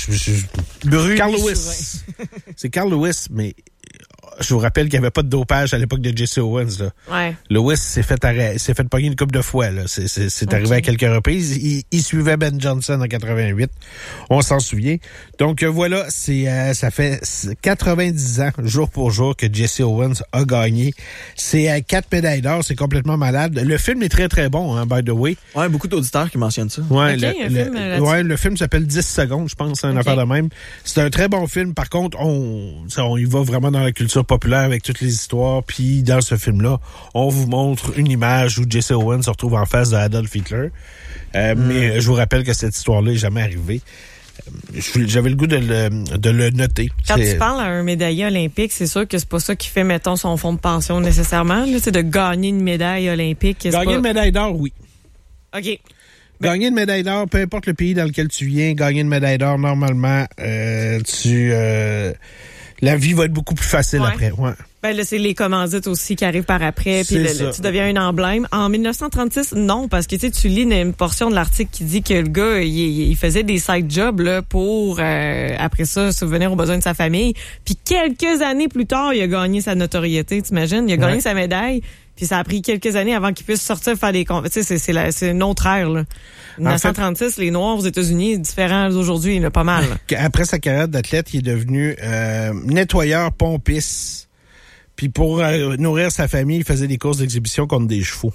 B: Carl Lewis. C'est Carl Lewis, mais je vous rappelle qu'il n'y avait pas de dopage à l'époque de Jesse Owens, là.
A: Ouais.
B: Lewis s'est fait arrêter, s'est fait pogner une couple de fois, là. C'est, c'est, c'est okay. arrivé à quelques reprises. Il, il suivait Ben Johnson en quatre-vingt-huit. On s'en souvient. Donc, euh, voilà, c'est, euh, ça fait quatre-vingt-dix ans, jour pour jour, que Jesse Owens a gagné. C'est euh, quatre médailles d'or. C'est complètement malade. Le film est très, très bon, hein, by the way.
C: Ouais, beaucoup d'auditeurs qui mentionnent ça.
B: Ouais,
A: okay,
B: le,
A: un
B: le,
A: film
B: le, ouais, le film s'appelle dix secondes, je pense, c'est une okay. affaire de même. C'est un très bon film. Par contre, on, on y va vraiment dans la culture populaire avec toutes les histoires. Puis dans ce film-là, on vous montre une image où Jesse Owens se retrouve en face de Adolf Hitler. Euh, mm. Mais je vous rappelle que cette histoire-là n'est jamais arrivée. J'avais le goût de le, de le noter.
A: Quand
B: c'est...
A: tu parles à un médaillé olympique, c'est sûr que c'est pas ça qui fait, mettons, son fonds de pension nécessairement. Là, c'est de gagner une médaille olympique.
B: Gagner
A: pas...
B: une médaille d'or, oui.
A: OK.
B: Gagner une médaille d'or, peu importe le pays dans lequel tu viens, gagner une médaille d'or, normalement, euh, tu... Euh, la vie va être beaucoup plus facile ouais. après. Ouais.
A: Ben là, c'est les commandites aussi qui arrivent par après, puis tu deviens un emblème. En dix-neuf cent trente-six, non, parce que tu sais, tu lis une, une portion de l'article qui dit que le gars, il, il faisait des side jobs là pour euh, après ça subvenir aux besoins de sa famille. Puis quelques années plus tard, il a gagné sa notoriété. T'imagines, il a gagné ouais. sa médaille. Puis ça a pris quelques années avant qu'il puisse sortir faire des comptes. Tu sais, c'est, c'est, la, c'est une autre ère, là. dix-neuf cent trente-six, en fait, les Noirs aux États-Unis, différents d'aujourd'hui, il y en a pas mal.
B: Après sa carrière d'athlète, il est devenu euh, nettoyeur pompiste. Puis pour euh, nourrir sa famille, il faisait des courses d'exhibition contre des chevaux.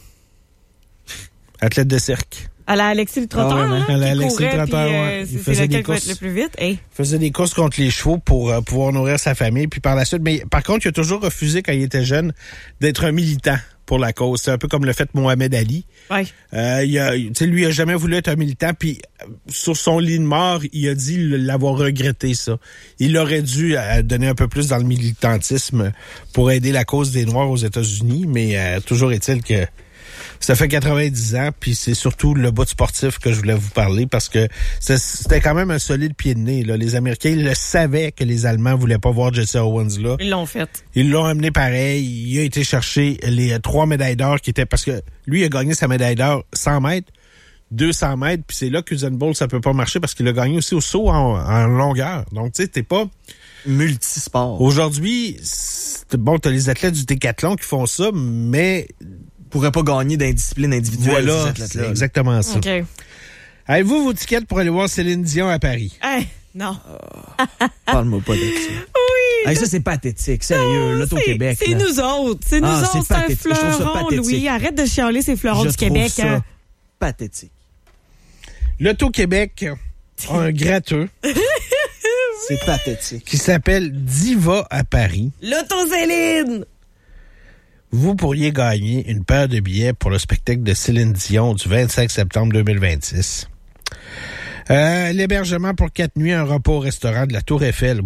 B: Athlète de cirque.
A: À la Alexis le Trotteur, ah ouais, hein, à la Alexis le Trotteur,
B: ouais.
A: euh, c'est, c'est lequel qui va être le plus vite. Hey.
B: Il faisait des courses contre les chevaux pour euh, pouvoir nourrir sa famille. Puis par la suite, mais par contre, il a toujours refusé, quand il était jeune, d'être un militant pour la cause. C'est un peu comme le fait Mohamed Ali.
A: Ouais.
B: Euh, il a, tu sais, lui, il a jamais voulu être un militant. Puis sur son lit de mort, il a dit l'avoir regretté, ça. Il aurait dû euh, donner un peu plus dans le militantisme pour aider la cause des Noirs aux États-Unis. Mais euh, toujours est-il que ça fait quatre-vingt-dix ans, puis c'est surtout le bout sportif que je voulais vous parler parce que c'était quand même un solide pied de nez. Là. Les Américains ils le savaient que les Allemands voulaient pas voir Jesse Owens là.
A: Ils l'ont fait.
B: Ils l'ont amené pareil. Il a été chercher les trois médailles d'or qui étaient... Parce que lui, il a gagné sa médaille d'or cent mètres, deux cents mètres, puis c'est là que Usain Bolt, ça peut pas marcher parce qu'il a gagné aussi au saut en, en longueur. Donc, tu sais, t'es pas...
C: multisport.
B: Aujourd'hui, bon, t'as les athlètes du décathlon qui font ça, mais...
C: pourrait pas gagner d'indiscipline individuelle.
B: Voilà, c'est exactement ça.
A: Okay.
B: Avez-vous vos tickets pour aller voir Céline Dion à Paris?
A: Hey, non.
C: Oh, parle-moi pas de ça.
A: Oui.
C: Hey, ça, c'est pathétique, sérieux. L'Auto-Québec.
A: C'est, c'est nous autres. C'est nous
C: ah,
A: autres.
C: C'est, pathétique.
A: C'est un fleuron, Louis. Arrête de chialer ces fleurons
C: Je
A: du Québec.
C: Ça
A: hein.
C: pathétique.
B: L'Auto-Québec a un gratteux.
C: C'est pathétique.
B: Qui s'appelle Diva à Paris.
A: L'Auto-Céline!
B: Vous pourriez gagner une paire de billets pour le spectacle de Céline Dion du vingt-cinq septembre deux mille vingt-six. Euh, l'hébergement pour quatre nuits, un repas au restaurant de la Tour Eiffel.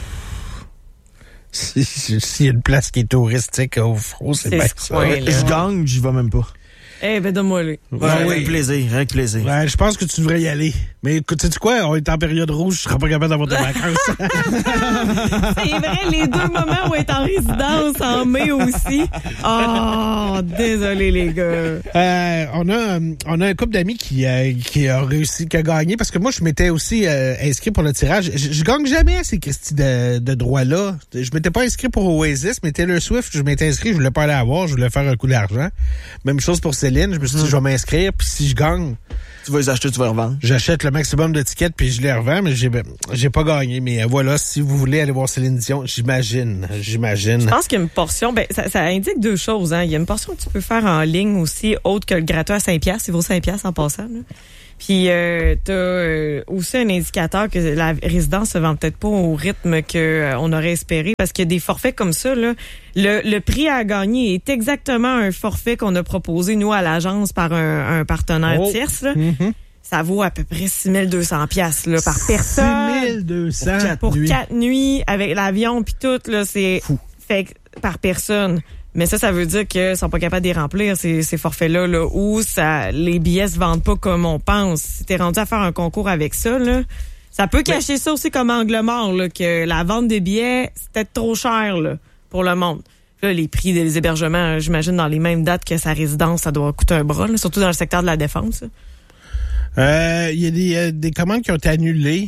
B: S'il y a une place qui est touristique au fond, c'est, c'est bien ça.
C: Ouais, je gagne, j'y vais même pas.
A: Eh, ben donne-moi le.
C: Ouais, ouais, avec plaisir, avec plaisir.
B: Ouais, je pense que tu devrais y aller. Mais écoute, sais-tu quoi? On est en période rouge, je serai pas capable d'avoir de vacances.
A: C'est vrai, les deux moments où on est en résidence en mai aussi. Oh, désolé les gars.
B: Euh, on a on a un couple d'amis qui euh, qui a réussi, qui a gagné parce que moi je m'étais aussi euh, inscrit pour le tirage. Je, je gagne jamais à ces questions de, de droits-là. Je m'étais pas inscrit pour Oasis, mais Taylor Swift, je m'étais inscrit, je voulais pas aller la voir, je voulais faire un coup d'argent. Même chose pour Céline, je me suis dit, je vais m'inscrire, puis si je gagne...
C: Tu vas les acheter, tu vas les revendre.
B: J'achète le maximum de tickets, puis je les revends, mais j'ai, j'ai pas gagné. Mais voilà, si vous voulez aller voir Céline Dion, j'imagine, j'imagine.
A: Je pense qu'il y a une portion, ben ça, ça indique deux choses. Hein. Il y a une portion que tu peux faire en ligne aussi, autre que le gratteux à cinq piastres, il vaut cinq piastres en passant. Là. Puis euh, t'as euh, aussi un indicateur que la résidence se vend peut-être pas au rythme que euh, on aurait espéré, parce qu'il y a des forfaits comme ça là. Le, le prix à gagner est exactement un forfait qu'on a proposé nous à l'agence par un, un partenaire
B: oh.
A: tierce. Là.
B: Mm-hmm.
A: Ça vaut à peu près six mille deux cents piastres là par personne.
B: six mille deux cents
A: pour
B: nuits.
A: quatre nuits avec l'avion puis tout là, c'est
B: fou.
A: Fait que par personne. Mais ça, ça veut dire qu'ils sont pas capables d'y remplir, ces, ces forfaits-là, là, où ça, les billets se vendent pas comme on pense. Si t'es rendu à faire un concours avec ça, là, ça peut cacher mais... ça aussi comme angle mort, là, que la vente des billets, c'est peut-être trop cher, là, pour le monde. Là, les prix des hébergements, j'imagine, dans les mêmes dates que sa résidence, ça doit coûter un bras, là, surtout dans le secteur de la défense. Il
B: euh, y a des, euh, des commandes qui ont été annulées.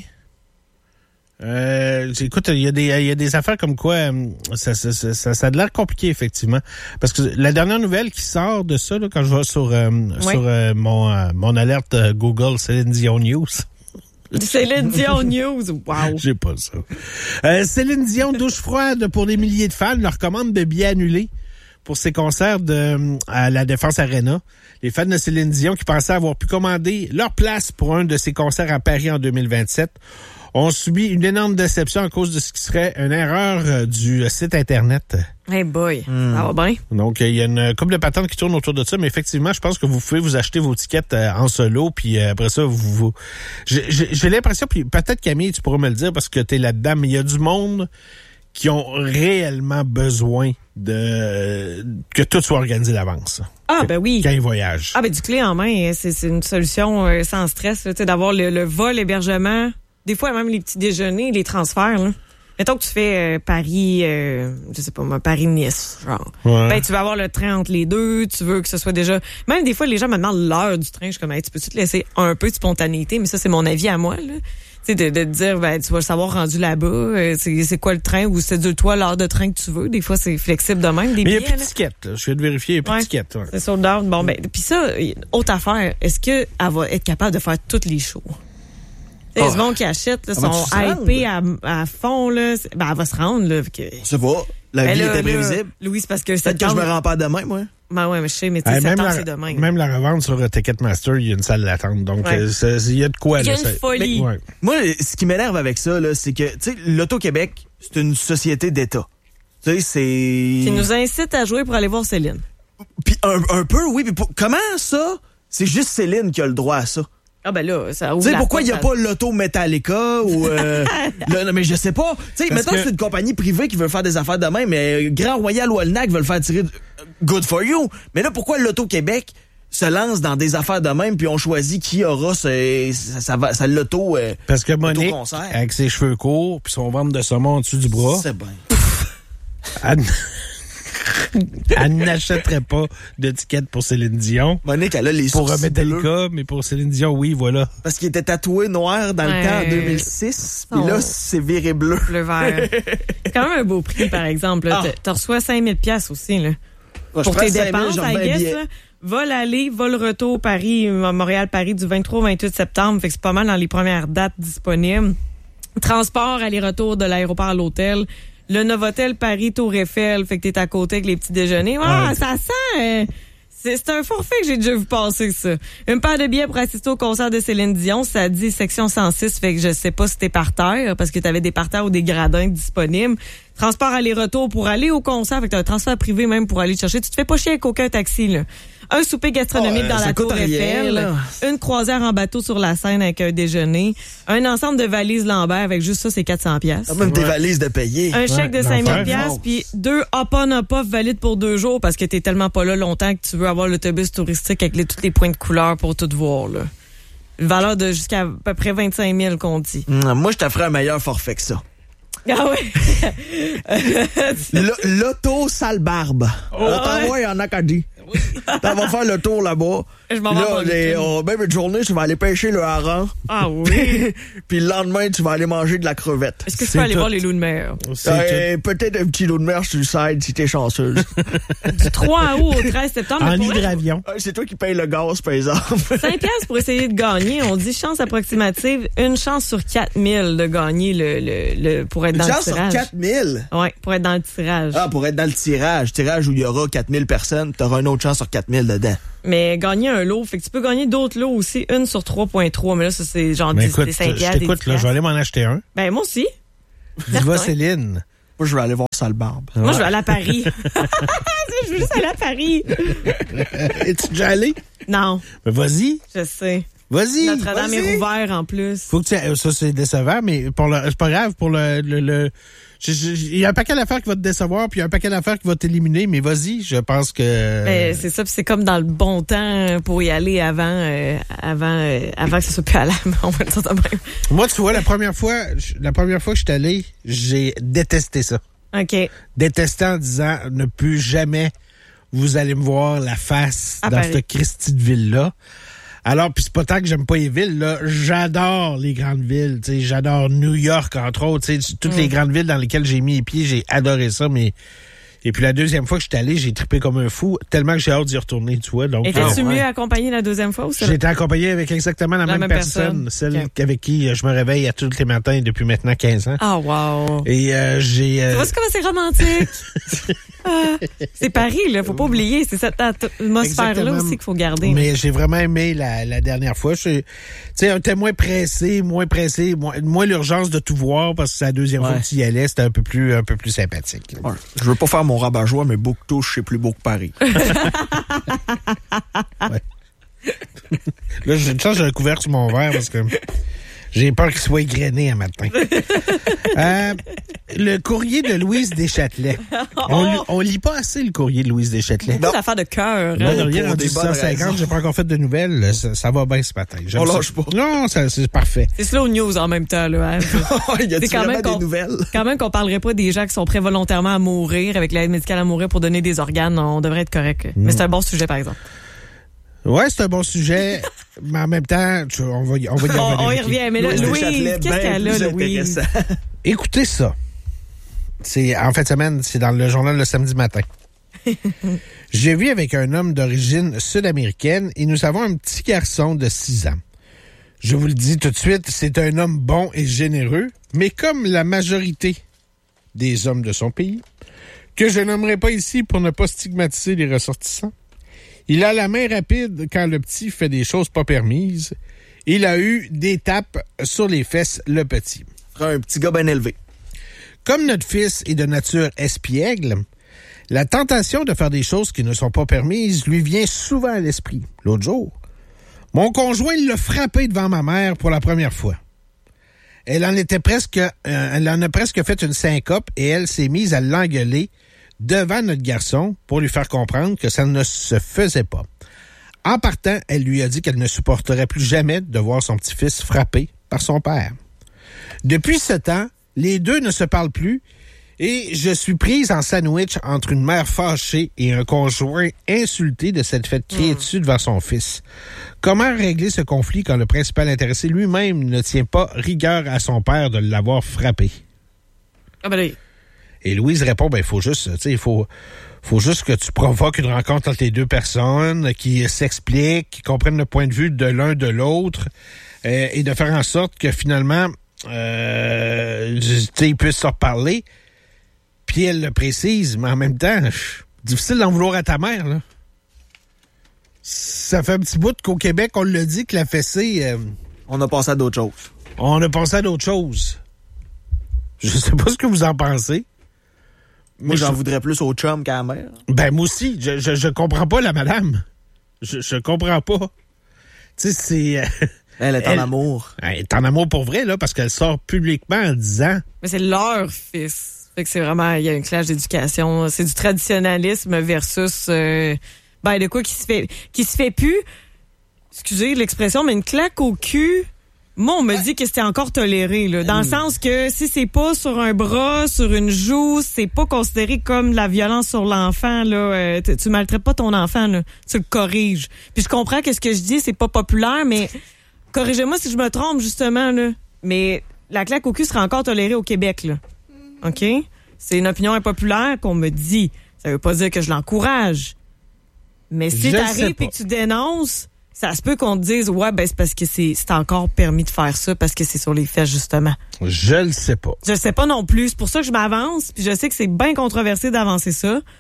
B: Euh, écoute, il y a des il y a des affaires comme quoi euh, ça, ça, ça, ça, ça a l'air compliqué effectivement, parce que la dernière nouvelle qui sort de ça là, quand je vais sur euh, oui. sur euh, mon euh, mon alerte euh, Google Céline Dion News.
A: Céline Dion News, wow.
B: J'ai pas ça. Euh, Céline Dion douche froide pour des milliers de fans, leur commande de billets annulés pour ses concerts de à la Défense Arena. Les fans de Céline Dion qui pensaient avoir pu commander leur place pour un de ses concerts à Paris en deux mille vingt-sept ont subi une énorme déception à cause de ce qui serait une erreur euh, du site Internet.
A: Hey boy, mm. ça va bien.
B: Donc, il y a une couple de patentes qui tournent autour de ça, mais effectivement, je pense que vous pouvez vous acheter vos tickets euh, en solo, puis euh, après ça, vous... vous... J'ai, j'ai, j'ai l'impression, puis peut-être Camille, tu pourras me le dire parce que t'es là-dedans, mais il y a du monde qui ont réellement besoin de que tout soit organisé d'avance.
A: Ah, ben oui.
B: Quand ils voyagent.
A: Ah, ben du clé en main, c'est, c'est une solution euh, sans stress, tu sais, d'avoir le, le vol, l'hébergement... Des fois, même les petits déjeuners, les transferts, là. Mettons que tu fais euh, Paris, euh, je sais pas moi, Paris-Nice, genre. Ouais. Ben, tu vas avoir le train entre les deux, tu veux que ce soit déjà... Même des fois, les gens me demandent l'heure du train. Je suis comme, hey, tu peux-tu te laisser un peu de spontanéité? Mais ça, c'est mon avis à moi, là. Tu sais, de, de te dire, ben, tu vas le savoir rendu là-bas, euh, c'est, c'est quoi le train, ou c'est du toi l'heure de train que tu veux. Des fois, c'est flexible de même, des
B: mais
A: billets.
B: Mais il y a plus de tickets, là. Je viens de vérifier, il y a plus
A: ouais.
B: de tickets. Ouais.
A: C'est sold out. Bon, ben, puis ça, autre affaire, est-ce qu'elle va être capable de faire toutes les shows? Les oh. gens qui achètent là, sont hypés à, à fond. Là. Ben, elle va se rendre. Là, que...
C: Je sais pas. La ben vie là, était prévisible.
A: Là, Louis, c'est parce que...
C: Peut-être que je me rends pas demain, moi.
A: Ben ouais, mais je sais, mais tu sais, septembre, c'est demain.
B: Même la revente sur Ticketmaster, il y a une salle d'attente. Donc, il ouais. y a de quoi.
A: Il y a
B: là,
A: une
B: ça...
A: folie.
C: Mais, ouais. Moi, ce qui m'énerve avec ça, là, c'est que, tu sais, l'Auto-Québec, c'est une société d'État. Tu sais, c'est...
A: Qui nous incite à jouer pour aller voir Céline.
C: Puis un, un peu, oui. Puis pour... comment ça? C'est juste Céline qui a le droit à ça.
A: Ah ben là, ça ouvre.
C: Tu sais pourquoi il n'y a pas l'auto Metallica ou euh, le, non, mais je sais pas. Tu sais, maintenant que... c'est une compagnie privée qui veut faire des affaires de même, mais Grand Royal ou Olnac veulent faire tirer good for you. Mais là, pourquoi l'Auto Québec se lance dans des affaires de même puis on choisit qui aura ce, ça, ça va, ça l'auto euh,
B: parce que Monique, avec ses cheveux courts puis son ventre de saumon en dessous du bras.
C: C'est bien.
B: Elle... Elle n'achèterait pas de ticket pour Céline Dion.
C: Monique, elle a les
B: pour
C: sourcils
B: Metallica,
C: bleus.
B: Mais pour Céline Dion, oui, voilà.
C: Parce qu'il était tatoué noir dans ouais. le temps en deux mille six, puis oh. là, c'est viré bleu.
A: Bleu vert. C'est quand même un beau prix, par exemple. Ah. Tu reçois cinq mille dollars aussi, là. Ouais, pour tes dépenses, I guess, là. Vol aller, vol retour Paris, Montréal-Paris du vingt-trois au vingt-huit septembre. Fait que c'est pas mal dans les premières dates disponibles. Transport, aller-retour de l'aéroport à l'hôtel. Le Novotel Paris Tour Eiffel, fait que t'es à côté avec les petits déjeuners. Ah, ouais. Ça sent... Euh, c'est, c'est un forfait que j'ai déjà vu passer, ça. Une paire de billets pour assister au concert de Céline Dion, ça dit section cent six, fait que je sais pas si t'es par terre, parce que t'avais des parterres ou des gradins disponibles. Transport aller-retour pour aller au concert, fait que t'as un transfert privé même pour aller te chercher. Tu te fais pas chier avec aucun taxi, là. Un souper gastronomique oh, euh, dans la Tour Eiffel, une croisière en bateau sur la Seine avec un déjeuner, un ensemble de valises Lambert avec juste ça, c'est quatre cents piastres.
C: Même des ouais. valises de payer.
A: Un chèque ouais, de cinq mille piastres, puis deux hop-on, hop-off valides pour deux jours parce que t'es tellement pas là longtemps que tu veux avoir l'autobus touristique avec les, tous les points de couleur pour tout voir, là. Une valeur de jusqu'à à peu près vingt-cinq mille qu'on dit.
C: Mmh, moi, je t'offrais un meilleur forfait que ça.
A: Ah oui?
C: L'auto sale barbe. Oh, on t'envoie en Acadie. Oui. T'en vas faire le tour là-bas.
A: Je m'en
C: là, vais oh, même une journée, tu vas aller pêcher le hareng.
A: Ah oui.
C: Puis le lendemain, tu vas aller manger de la crevette.
A: Est-ce que tu peux aller tout. voir les loups de mer?
C: Euh, peut-être un petit loup de mer sur le side si t'es chanceuse.
A: Du trois août au treize septembre.
B: En hydravion.
C: C'est toi qui payes le gaz, par exemple.
A: cinq piastres pour essayer de gagner. On dit chance approximative. Une chance sur quatre mille de gagner le, le, le, pour être
C: une
A: dans le
C: tirage. Une chance sur quatre mille?
A: Oui, pour être dans le tirage.
C: Ah, pour être dans le tirage. Tirage où il y aura quatre mille personnes, t'auras une autre chance sur quatre mille dedans.
A: mais gagner un lot. Fait que tu peux gagner d'autres lots aussi, une sur trois virgule trois. Mais là, ça, c'est genre
B: Mais
A: dix,
B: écoute,
A: cinq
B: je t'écoute, là, je vais aller m'en acheter un.
A: Ben, moi aussi.
B: Dis-va, Céline.
C: Moi, je vais aller voir Sale Barbe.
A: Moi, je vais aller à Paris. Je veux juste aller à Paris.
B: Es-tu déjà allé?
A: Non.
B: Ben, vas-y.
A: Je sais.
B: Vas-y.
A: Notre-Dame
B: vas-y.
A: est rouvert en plus.
B: Faut que tu... Ça, c'est décevant, mais pour le... c'est pas grave. Pour le... le, le... Il y a un paquet d'affaires qui va te décevoir, puis il y a un paquet d'affaires qui va t'éliminer, mais vas-y, je pense que...
A: Ben, c'est ça, puis c'est comme dans le bon temps pour y aller avant euh, avant euh, avant que ça soit plus à la main. On va le dire de même.
B: Moi, tu vois, la première fois, la première fois que je suis allé, j'ai détesté ça.
A: OK.
B: Détesté en disant, ne plus jamais vous allez me voir la face
A: À
B: dans
A: Paris.
B: cette Christie de ville-là. Alors, puis c'est pas tant que j'aime pas les villes, là. J'adore les grandes villes, tu sais. J'adore New York, entre autres, tu sais. Toutes
A: Mm.
B: les grandes villes dans lesquelles j'ai mis les pieds, j'ai adoré ça, mais... Et puis la deuxième fois que je suis allé, j'ai trippé comme un fou, tellement que j'ai hâte d'y retourner, tu vois. Donc,
A: Étais-tu
B: euh,
A: mieux accompagné la deuxième fois ou c'est
B: j'ai été accompagné avec exactement la,
A: La
B: même,
A: même
B: personne,
A: personne.
B: celle
A: Ok.
B: avec qui euh, je me réveille à tous les matins depuis maintenant quinze ans.
A: Ah, wow.
B: Et euh, j'ai... euh,
A: Tu vois c'est comment c'est romantique? Ah, c'est Paris, là. Faut pas oublier. C'est cette atmosphère-là
B: Exactement.
A: aussi qu'il faut garder.
B: Mais j'ai vraiment aimé la, la dernière fois. Je suis, tu sais, un témoin pressé, moins pressé, moins, moins l'urgence de tout voir parce que c'est la deuxième
C: Ouais.
B: fois que tu y allais, c'était un peu plus, un peu plus sympathique.
C: Ouais. Je veux pas faire mon rabat-joie, mais Bouctouche, c'est plus beau que Paris.
B: Là, j'ai une chance, j'ai un couvercle sur mon verre parce que j'ai peur qu'il soit égrené un matin. euh, le courrier de Louise Deschâtelet. On, li- on lit pas assez le courrier de Louise Deschâtelet.
A: C'est l'affaire de cœur.
B: Là,
A: hein.
B: de rien,
C: pour
B: en
C: des bonnes
B: dix-sept cinquante,
C: raisons.
B: j'ai pas encore fait de nouvelles. Ça, ça va bien ce matin. J'aime
C: On
B: ça.
C: lâche pas.
B: Non, ça, c'est parfait.
A: C'est slow news en même temps, là. Hein.
C: Il y a
A: C'est quand
C: vraiment
A: même
C: des
A: qu'on-
C: nouvelles.
A: Quand même qu'on parlerait pas des gens qui sont prêts volontairement à mourir avec l'aide médicale à mourir pour donner des organes, on devrait être correct. Mais c'est un bon sujet, par exemple.
B: Ouais, c'est un bon sujet, mais en même temps, tu- on va y, on va y
A: On,
B: revenir.
A: on y revient. Mais là,
C: Louise
A: Louise,
C: Deschâtelet,
A: qu'est-ce
C: ben
A: qu'elle a,
C: plus
A: Louise?
C: intéressant.
B: Écoutez ça. C'est en fin de semaine, c'est dans le journal le samedi matin. J'ai vu avec un homme d'origine sud-américaine et nous avons un petit garçon de six ans. Je vous le dis tout de suite, c'est un homme bon et généreux, mais comme la majorité des hommes de son pays, que je nommerai pas ici pour ne pas stigmatiser les ressortissants. Il a la main rapide quand le petit fait des choses pas permises. Il a eu des tapes sur les fesses, le petit.
C: Un petit gars bien élevé.
B: Comme notre fils est de nature espiègle, la tentation de faire des choses qui ne sont pas permises lui vient souvent à l'esprit. L'autre jour, mon conjoint l'a frappé devant ma mère pour la première fois. Elle en était presque, euh, elle en a presque fait une syncope et elle s'est mise à l'engueuler devant notre garçon pour lui faire comprendre que ça ne se faisait pas. En partant, elle lui a dit qu'elle ne supporterait plus jamais de voir son petit-fils frappé par son père. Depuis ce temps, les deux ne se parlent plus et je suis prise en sandwich entre une mère fâchée et un conjoint insulté de s'être fait crier dessus devant son fils. Comment régler ce conflit quand le principal intéressé lui-même ne tient pas rigueur à son père de l'avoir frappé?
A: Ah ben là,
B: Et Louise répond, ben, il faut juste, tu sais, il faut, faut juste que tu provoques une rencontre entre les deux personnes, qui s'expliquent, qui comprennent le point de vue de l'un de l'autre, euh, et de faire en sorte que finalement, euh, tu sais, ils puissent se reparler. Puis elle le précise, mais en même temps, je- difficile d'en vouloir à ta mère, là. Ça fait un petit bout qu'au Québec, on l'a dit que la fessée, euh,
C: On a passé à d'autres choses.
B: on a pensé à d'autres choses. Je sais pas ce que vous en pensez.
C: Moi,
B: Mais
C: j'en
B: je-
C: voudrais plus au chum qu'à la mère.
B: Ben, moi aussi, je, je, je comprends pas la madame. Je, je comprends pas. Tu sais, c'est... euh,
C: Elle est en
B: Elle-
C: amour.
B: elle est en amour pour vrai, là, parce qu'elle sort publiquement en disant...
A: mais c'est leur fils. Fait que c'est vraiment, il y a un clash d'éducation. C'est du traditionnalisme versus, euh, ben, de quoi qui se fait, qui se fait plus, excusez l'expression, mais une claque au cul. Moi, on me dit que c'était encore toléré, là. Dans le sens que si c'est pas sur un bras, sur une joue, c'est pas considéré comme de la violence sur l'enfant, là. Euh, tu, tu maltraites pas ton enfant, là. Tu le corriges. Puis je comprends que ce que je dis, c'est pas populaire, mais corrigez-moi si je me trompe, justement, là. Mais la claque au cul sera encore tolérée au Québec, là. OK? C'est une opinion impopulaire qu'on me dit. Ça veut pas dire que je l'encourage. Mais si
B: Je le sais
A: t'arrives
B: pas.
A: et que tu dénonces, ça se peut qu'on te dise, ouais, ben, c'est parce que c'est, c'est encore permis de faire ça parce que c'est sur les fesses, justement.
B: Je le sais pas.
A: Je sais pas non plus. C'est pour ça que je m'avance. Puis je sais que c'est bien controversé d'avancer ça.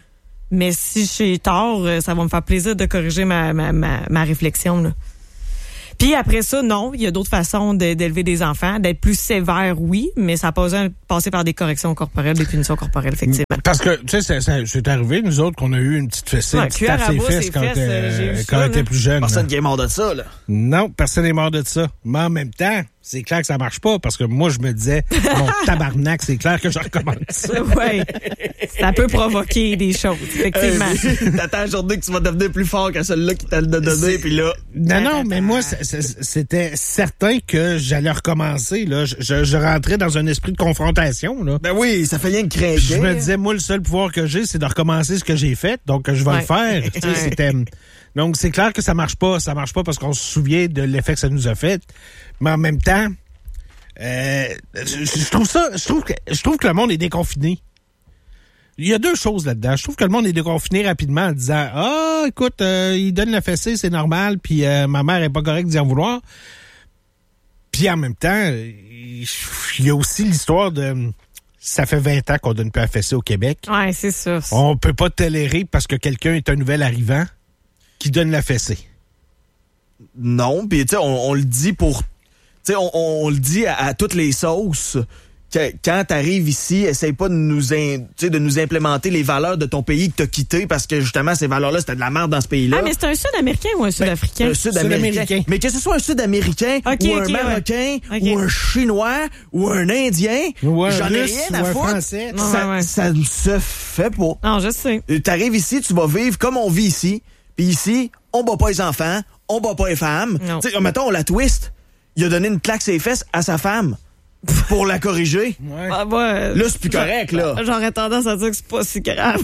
A: Mais si je suis tort, ça va me faire plaisir de corriger ma, ma, ma, ma réflexion, là. Puis après ça, non, il y a d'autres façons de, d'élever des enfants, d'être plus sévère, oui, mais ça a pas besoin de passer par des corrections corporelles, des punitions corporelles, effectivement.
B: Parce que, tu sais, ça, ça, c'est arrivé, nous autres, qu'on a eu une petite fessée,
A: Ouais,
B: une petite tape ses fesses quand on était plus jeune.
C: Personne qui est mort de ça, là.
B: Non, personne n'est mort de ça. Mais en même temps, c'est clair que ça marche pas, parce que moi, je me disais, mon tabarnak, c'est clair que je recommence ça.
A: Oui, ça peut provoquer des choses, effectivement.
C: Euh, T'attends la journée que tu vas devenir plus fort que celle-là qui t'a le donné, puis là...
B: Non, non, mais moi, c'était certain que j'allais recommencer, là. Je, je, je rentrais dans un esprit de confrontation, là.
C: Ben oui, ça fait rien de craquer.
B: Je me disais, moi, le seul pouvoir que j'ai, c'est de recommencer ce que j'ai fait, donc je vais
A: ouais.
B: le faire. Tu sais, c'était... Donc, c'est clair que ça marche pas. Ça marche pas parce qu'on se souvient de l'effet que ça nous a fait. Mais en même temps, euh, je, je trouve ça, je trouve que, je trouve que le monde est déconfiné. Il y a deux choses là-dedans. Je trouve que le monde est déconfiné rapidement en disant, ah, écoute, euh, il donne la fessée, c'est normal, puis euh, ma mère est pas correcte d'y en vouloir. Puis en même temps, il y a aussi l'histoire de... Ça fait vingt ans qu'on donne plus la fessée au Québec.
A: Ouais, c'est ça.
B: On peut pas tolérer parce que quelqu'un est un nouvel arrivant qui donne la fessée.
C: Non, puis tu sais, on, on le dit pour... Tu sais, on, on, on le dit à, à toutes les sauces. Que, quand t'arrives ici, essaye pas de nous, in, de nous implémenter les valeurs de ton pays que t'as quitté parce que justement, ces valeurs-là, c'était de la merde dans ce pays-là.
A: Ah, mais c'est un Sud-Américain ou un Sud-Africain?
C: Ben, un Sud-Américain. Sud-Américain. Mais que ce soit un Sud-Américain
A: okay,
C: ou
A: okay,
C: un Marocain
A: ouais. okay.
C: ou un Chinois ou un Indien,
B: ou un
C: j'en ai
B: Russe,
C: rien à foutre.
B: Français.
A: Non,
C: ça,
A: ouais, ouais.
C: ça ne se fait pas.
A: Non, je sais.
C: T'arrives ici, tu vas vivre comme on vit ici. Puis ici, on bat pas les enfants, on bat pas les femmes. Tu sais, mettons, on la twist. Il a donné une claque sur les fesses à sa femme pour la corriger.
B: Ouais.
A: Ah, bah,
C: là, c'est plus correct, là.
A: J'aurais tendance à dire que c'est pas si grave.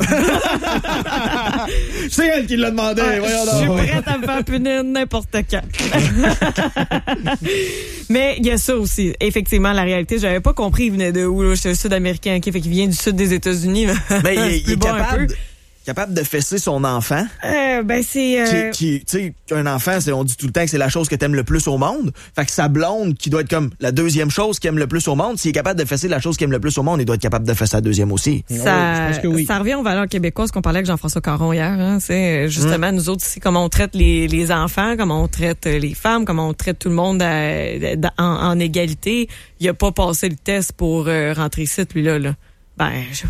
C: C'est elle qui l'a demandé.
A: Ah,
C: voyons
A: je suis
C: donc.
A: prête à me faire punir n'importe quand. Mais il y a ça aussi. Effectivement, la réalité, j'avais pas compris, il venait de où, là. J'étais sud-américain, okay, fait qu'il vient du sud des États-Unis.
C: Mais il, il est
A: bon
C: capable... capable de fesser son enfant.
A: Euh, ben c'est euh...
C: qui, qui tu sais, un enfant, c'est, on dit tout le temps que c'est la chose que t'aimes le plus au monde. Fait que sa blonde, qui doit être comme la deuxième chose qu'il aime le plus au monde, s'il est capable de fesser la chose qu'il aime le plus au monde, il doit être capable de fesser la deuxième aussi.
A: Ça,
B: oui, je pense que oui.
A: Ça revient aux valeurs québécoises qu'on parlait avec Jean-François Caron hier. Hein, c'est justement mmh. nous autres ici, comment on traite les, les enfants, comment on traite les femmes, comment on traite tout le monde à, à, en, en égalité. Il a pas passé le test pour euh, rentrer ici, lui-là. Là. Ben, je...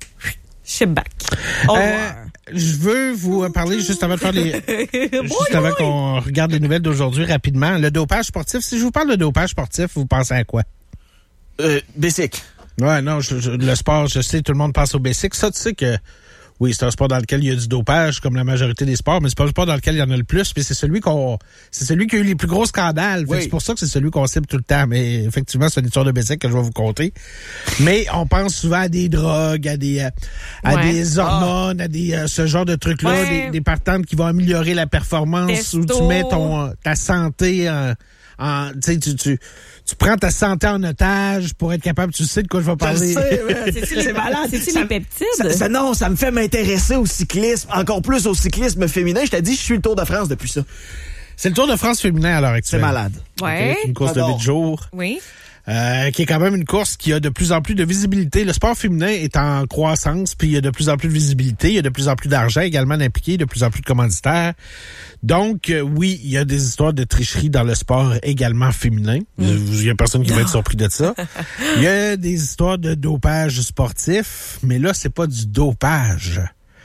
A: je suis back. Au revoir.
B: Euh, je veux vous parler juste avant de faire les, juste avant qu'on regarde les nouvelles d'aujourd'hui rapidement. Le dopage sportif. Si je vous parle de dopage sportif, vous pensez à quoi?
C: Euh, basic.
B: Ouais, non, je, je, le sport, je sais, tout le monde pense au basic. Ça, tu sais que, oui, c'est un sport dans lequel il y a du dopage, comme la majorité des sports, mais c'est pas le sport dans lequel il y en a le plus, mais c'est celui qu'on, c'est celui qui a eu les plus gros scandales. Oui. C'est pour ça que c'est celui qu'on cible tout le temps. Mais effectivement, c'est une histoire de basic que je vais vous conter. Mais on pense souvent à des drogues, à des, à ouais. des hormones, ah. à des, euh, ce genre de trucs-là, ouais. des, des partantes qui vont améliorer la performance, Testo. Où tu mets ton, ta santé en, en tu sais, tu, tu, tu prends ta santé en otage pour être capable, tu sais de quoi je vais parler.
A: C'est-tu les, c'est-tu les peptides?
C: Ça, ça, non, ça me fait m'intéresser au cyclisme, encore plus au cyclisme féminin. Je t'ai dit, je suis le Tour de France depuis ça.
B: C'est le Tour de France féminin à l'heure actuelle.
C: C'est malade.
A: Ouais.
B: Okay, une course J'adore. de huit jours.
A: Oui.
B: Euh, qui est quand même une course qui a de plus en plus de visibilité. Le sport féminin est en croissance, puis il y a de plus en plus de visibilité, il y a de plus en plus d'argent également impliqué, de plus en plus de commanditaires. Donc, euh, oui, il y a des histoires de tricherie dans le sport également féminin. Mm. Il y a personne qui non. va être surpris de ça. Il y a des histoires de dopage sportif, mais là, c'est pas du dopage.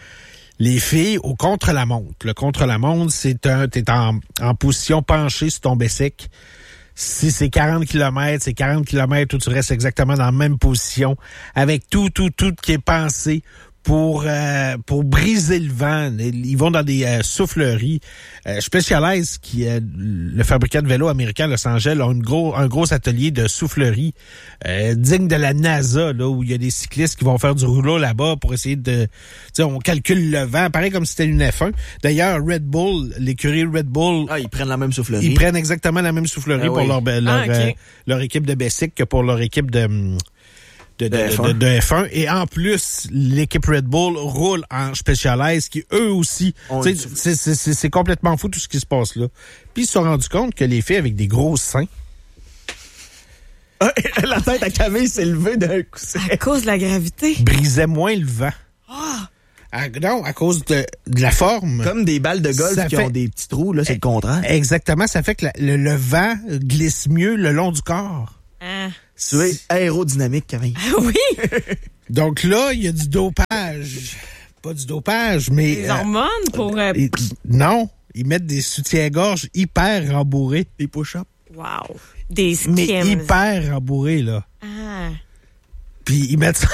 B: Les filles au contre-la-montre. Le contre-la-montre, c'est un, t'es en, en position penchée sur ton bicycle. Si c'est quarante kilomètres, c'est quarante kilomètres où tu restes exactement dans la même position, avec tout, tout, tout qui est pensé pour euh, pour briser le vent. Ils vont dans des euh, souffleries. Euh, Specialized, qui est le fabricant de vélos américain Los Angeles, a une gros, un gros atelier de soufflerie euh, digne de la NASA, là, où il y a des cyclistes qui vont faire du rouleau là-bas pour essayer de... Tu sais, on calcule le vent, pareil comme si c'était une F un. D'ailleurs, Red Bull, l'écurie Red Bull...
C: Ah, ils prennent la même soufflerie.
B: Ils prennent exactement la même soufflerie ah, pour oui. leur, leur, ah, okay. euh, leur équipe de Bessic que pour leur équipe de... De, de, de, F un. De, de F un. Et en plus, l'équipe Red Bull roule en Specialized qui, eux aussi, c'est, c'est, c'est, c'est complètement fou tout ce qui se passe là. Puis ils se sont rendus compte que les filles avec des gros seins...
C: La tête à Camille s'est levée d'un coup.
A: À cause de la gravité.
B: Brisaient moins le vent.
A: Ah!
B: À, non, à cause de, de la forme.
C: Comme des balles de golf
B: Ça
C: qui
B: fait-
C: ont des petits trous, là, c'est le contraire.
B: Exactement, ça fait que la- le, le vent glisse mieux le long du corps.
A: Ah.
C: Tu es aérodynamique, Camille.
A: Ah oui,
B: Donc là, il y a du dopage. Pas du dopage, mais...
A: les
B: euh,
A: hormones pour... euh,
B: ils- non, ils mettent des soutiens-gorge hyper rembourrés.
C: Des push-ups.
A: wow. Des
B: Mais
A: skims.
B: hyper rembourrés, là.
A: Ah.
B: Puis ils mettent ça...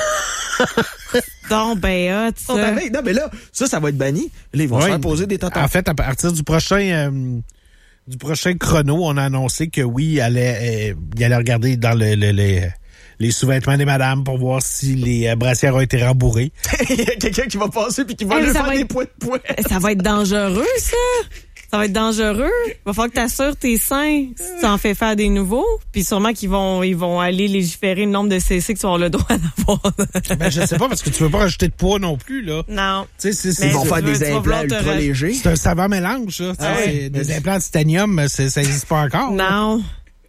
A: Donc, ben hot,
C: Oh,
A: ça.
C: ben, non, mais là, ça, ça va être banni. Là, ils vont se
B: Ouais.
C: faire poser des tontons.
B: En fait, à partir du prochain... euh, du prochain chrono, on a annoncé que oui, il allait, euh, il allait regarder dans le, le- les, les sous-vêtements des madames pour voir si les euh, brassières ont été rembourrées.
C: Il y a quelqu'un qui va passer puis qui va
A: Hey,
C: lui
A: ça
C: faire
A: va
C: des
A: être-
C: poids de poids.
A: Ça va être dangereux, ça. Ça va être dangereux. Va falloir que tu assures tes seins si tu en fais faire des nouveaux. Puis sûrement qu'ils vont, ils vont aller légiférer le nombre de C C que tu vas avoir le droit d'avoir.
B: Ben, je sais pas, parce que tu veux pas rajouter de poids non plus, là.
A: Non.
B: Tu sais, c'est, c'est,
A: Mais
C: Ils vont
A: tu
C: faire
A: veux-
C: des
A: tu vas
C: implants
A: vouloir te
C: ultra
A: raj-
C: légers.
B: c'est un savant mélange, ça.
C: Ah
B: C'est-
C: ouais.
B: Des implants de titanium, c'est- ça n'existe pas encore.
A: Non.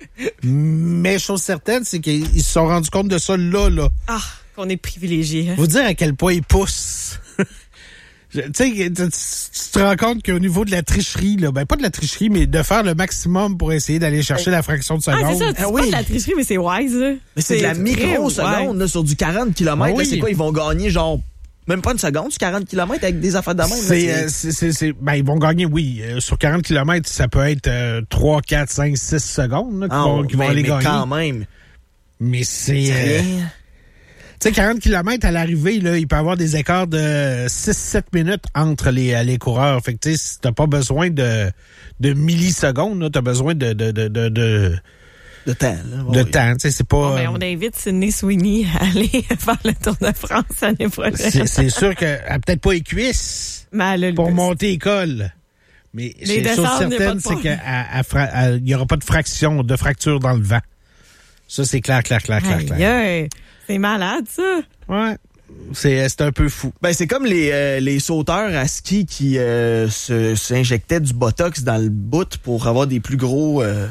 B: Mais chose certaine, c'est qu'ils se sont rendus compte de ça là, là.
A: Ah, qu'on est privilégiés. Hein?
B: Vous dire à quel point ils poussent. Je- Tu sais, tu tu te rends compte qu'au niveau de la tricherie, là, ben pas de la tricherie, mais de faire le maximum pour essayer d'aller chercher la fraction de
A: Ah,
B: seconde.
A: c'est ça. C'est
C: Ah
A: pas
C: oui.
A: de la tricherie, mais c'est wise, là.
C: Mais c'est de la
A: très
C: microseconde,
A: wise.
C: là, sur du quarante kilomètres.
B: Ah oui.
C: Là, c'est quoi? Ils vont gagner, genre, même pas une seconde, sur quarante kilomètres avec des affaires de même. là,
B: C'est,
C: c'est-
B: euh, c'est, c'est, c'est- ben, ils vont gagner, oui. Euh, sur quarante kilomètres, ça peut être euh, trois, quatre, cinq, six secondes là, qu'ils
C: Ah,
B: vont, qu'ils vont
C: mais-
B: aller
C: mais
B: gagner.
C: quand même.
B: Mais c'est...
C: C'est
B: euh,
C: rien.
B: Tu sais, quarante kilomètres à l'arrivée, là, il peut y avoir des écarts de six sept minutes entre les, les coureurs. Fait que, tu sais, si t'as pas besoin de, de millisecondes, là, t'as besoin de, de, de, de, de,
C: De temps, là.
B: de
C: Oui.
B: temps. Tu sais, c'est pas...
A: Bon, ben, on invite Sydney Sweeney à aller faire le Tour de France l'année prochaine.
B: c'est, c'est sûr qu'elle a peut-être pas les cuisses
A: Mais elle a le
B: pour
A: bus.
B: monter école. Mais
A: Les
B: c'est chose
A: descentes, y a pas
B: certaine,
A: de
B: c'est
A: problème.
B: qu'il n'y aura pas de fraction, de fracture dans le vent. Ça, c'est clair, clair, clair, clair,
A: Aïe,
B: clair.
A: aïe. C'est malade, ça.
B: Ouais. C'est, c'est un peu fou.
C: Ben, c'est comme les, euh, les sauteurs à ski qui euh, se, s'injectaient du botox dans le bout pour avoir des plus gros... euh,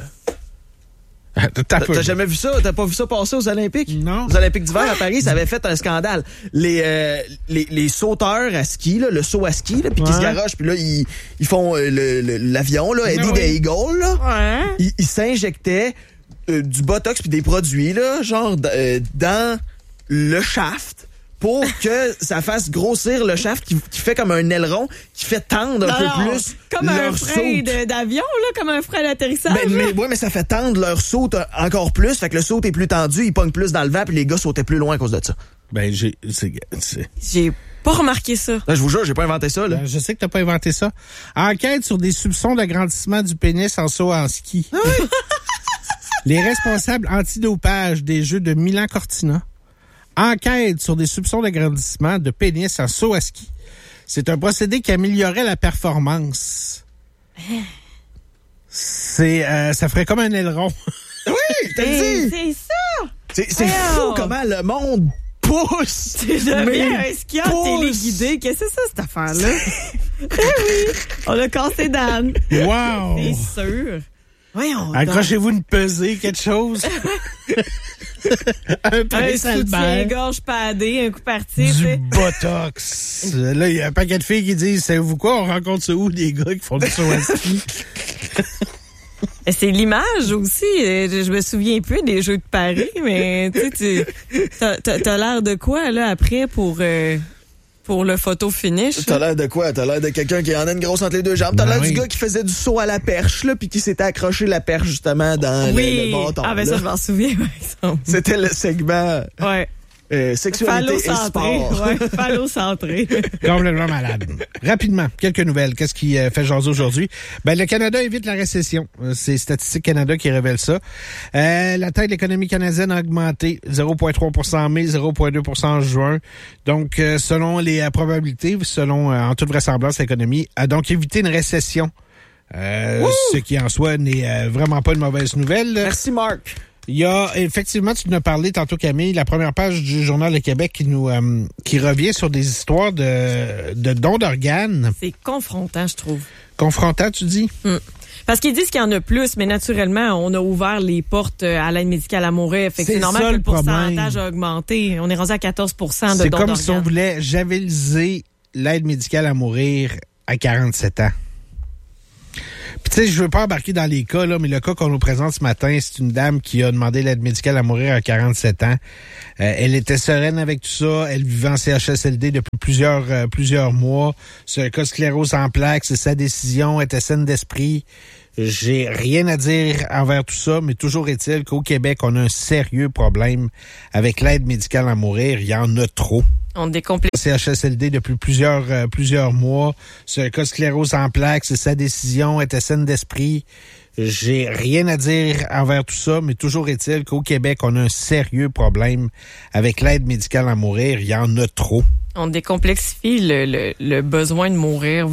B: T'as
C: T'as
B: peu-
C: t'as jamais vu ça? T'as pas vu ça passer aux Olympiques?
B: Non.
C: Aux Olympiques d'hiver à Paris, ça avait fait un scandale. Les, euh, les, les sauteurs à ski, là, le saut à ski, là, puis qui
B: Ouais.
C: se garochent, puis là, ils, ils font euh, le- le- l'avion, là, Eddie
B: oui.
C: the Eagle, là.
A: Ouais.
C: Ils, ils s'injectaient euh, du botox puis des produits, là, genre d- euh, dans le shaft pour que ça fasse grossir le shaft qui, qui fait comme un aileron, qui fait tendre un
A: Non,
C: peu
A: non,
C: plus
A: comme un
C: leur
A: frein
C: saut.
A: de- d'avion, là, comme un frein d'atterrissage.
C: Ben,
A: là.
C: mais, ouais, mais ça fait tendre leur saut euh, encore plus. Fait que le saut est plus tendu, ils pognent plus dans le vent, puis les gars sautaient plus loin à cause de ça.
B: Ben, j'ai, c'est, c'est-
A: J'ai pas remarqué ça.
C: Là, je vous jure, j'ai pas inventé ça, là.
B: Ben, je sais que t'as pas inventé ça. Enquête sur des soupçons d'agrandissement du pénis en saut en ski. Les responsables antidopage des Jeux de Milan-Cortina enquêtent sur des soupçons d'agrandissement de pénis en saut à ski. C'est un procédé qui améliorerait la performance. C'est, euh, ça ferait comme un aileron.
C: Oui, je te le
A: Hey,
C: dis.
A: c'est ça!
C: C'est, c'est
A: Voyons.
C: fou comment le monde pousse.
A: Tu deviens
C: Mais
A: un skieur
C: pousse.
A: téléguidé. Qu'est-ce que c'est ça, cette affaire-là? Eh oui! On a cassé Dan.
B: Wow!
A: C'est sûr. Voyons donc.
B: Accrochez-vous une pesée, quelque chose. un
A: Un
B: pince Albert.
A: soutien-gorge padé, un coup parti, tu
B: Du
A: sais.
B: botox. Là, il y a un paquet de filles qui disent, savez-vous quoi, on rencontre ça où, des gars qui font du saut à ski?
A: C'est l'image aussi. Euh, Je me souviens plus des Jeux de Paris, mais tu sais, tu- t'as- t'as t'as l'air de quoi, là, après, pour, euh, pour le photo finish?
C: T'as l'air de quoi? T'as l'air de quelqu'un qui en a une grosse entre les deux jambes. T'as
B: Ben
C: l'air
B: oui.
C: du gars qui faisait du saut à la perche, là, puis qui s'était accroché la perche, justement, dans le-
A: Oui.
C: le, bâton.
A: Ah, ben
C: là.
A: ça, je m'en souviens, par exemple.
C: C'était le segment
A: Ouais.
C: euh, sexualité et
A: Phallocentré.
C: sport.
A: Ouais, phallocentré.
B: Complètement malade. Rapidement, quelques nouvelles. Qu'est-ce qui euh, fait jaser aujourd'hui? Ben, le Canada évite la récession. Euh, C'est Statistique Canada qui révèle ça. Euh, la taille de l'économie canadienne a augmenté zéro virgule trois pour cent en mai, zéro virgule deux pour cent en juin. Donc, euh, selon les euh, probabilités, selon, euh, en toute vraisemblance, l'économie a donc évité une récession. Euh, ce qui, en soi, n'est euh, vraiment pas une mauvaise nouvelle.
C: Merci, Marc.
B: Il y a, effectivement, tu nous as parlé tantôt, Camille, la première page du Journal de Québec qui nous euh, qui revient sur des histoires de, de dons d'organes.
A: C'est confrontant, je trouve.
B: Confrontant, tu dis?
A: Hum. Parce qu'ils disent qu'il y en a plus, mais naturellement, on a ouvert les portes à l'aide médicale à mourir. Fait que
B: C'est
A: c'est normal
B: ça,
A: que le
B: le problème.
A: pourcentage a augmenté. On est rendu à quatorze pour cent de
B: C'est
A: dons
B: comme
A: d'organes.
B: si on voulait javeliser l'aide médicale à mourir à quarante-sept ans. Puis tu sais, je veux pas embarquer dans les cas, là, mais le cas qu'on nous présente ce matin, c'est une dame qui a demandé l'aide médicale à mourir à quarante-sept ans. Euh, elle était sereine avec tout ça. Elle vivait en C H S L D depuis plusieurs euh, plusieurs mois. C'est un cas de sclérose en plaques. C'est sa décision. Elle était saine d'esprit. J'ai rien à dire envers tout ça, mais toujours est-il qu'au Québec, on a un sérieux problème avec l'aide médicale à mourir. Il y en a trop.
A: On décomplexifie.
B: C H S L D depuis plusieurs euh, plusieurs mois. C'est un cas de sclérose en plaques. C'est sa décision. Elle était saine d'esprit. J'ai rien à dire envers tout ça, mais toujours est-il qu'au Québec, on a un sérieux problème avec l'aide médicale à mourir. Il y en a trop.
A: On décomplexifie le, le, le besoin de mourir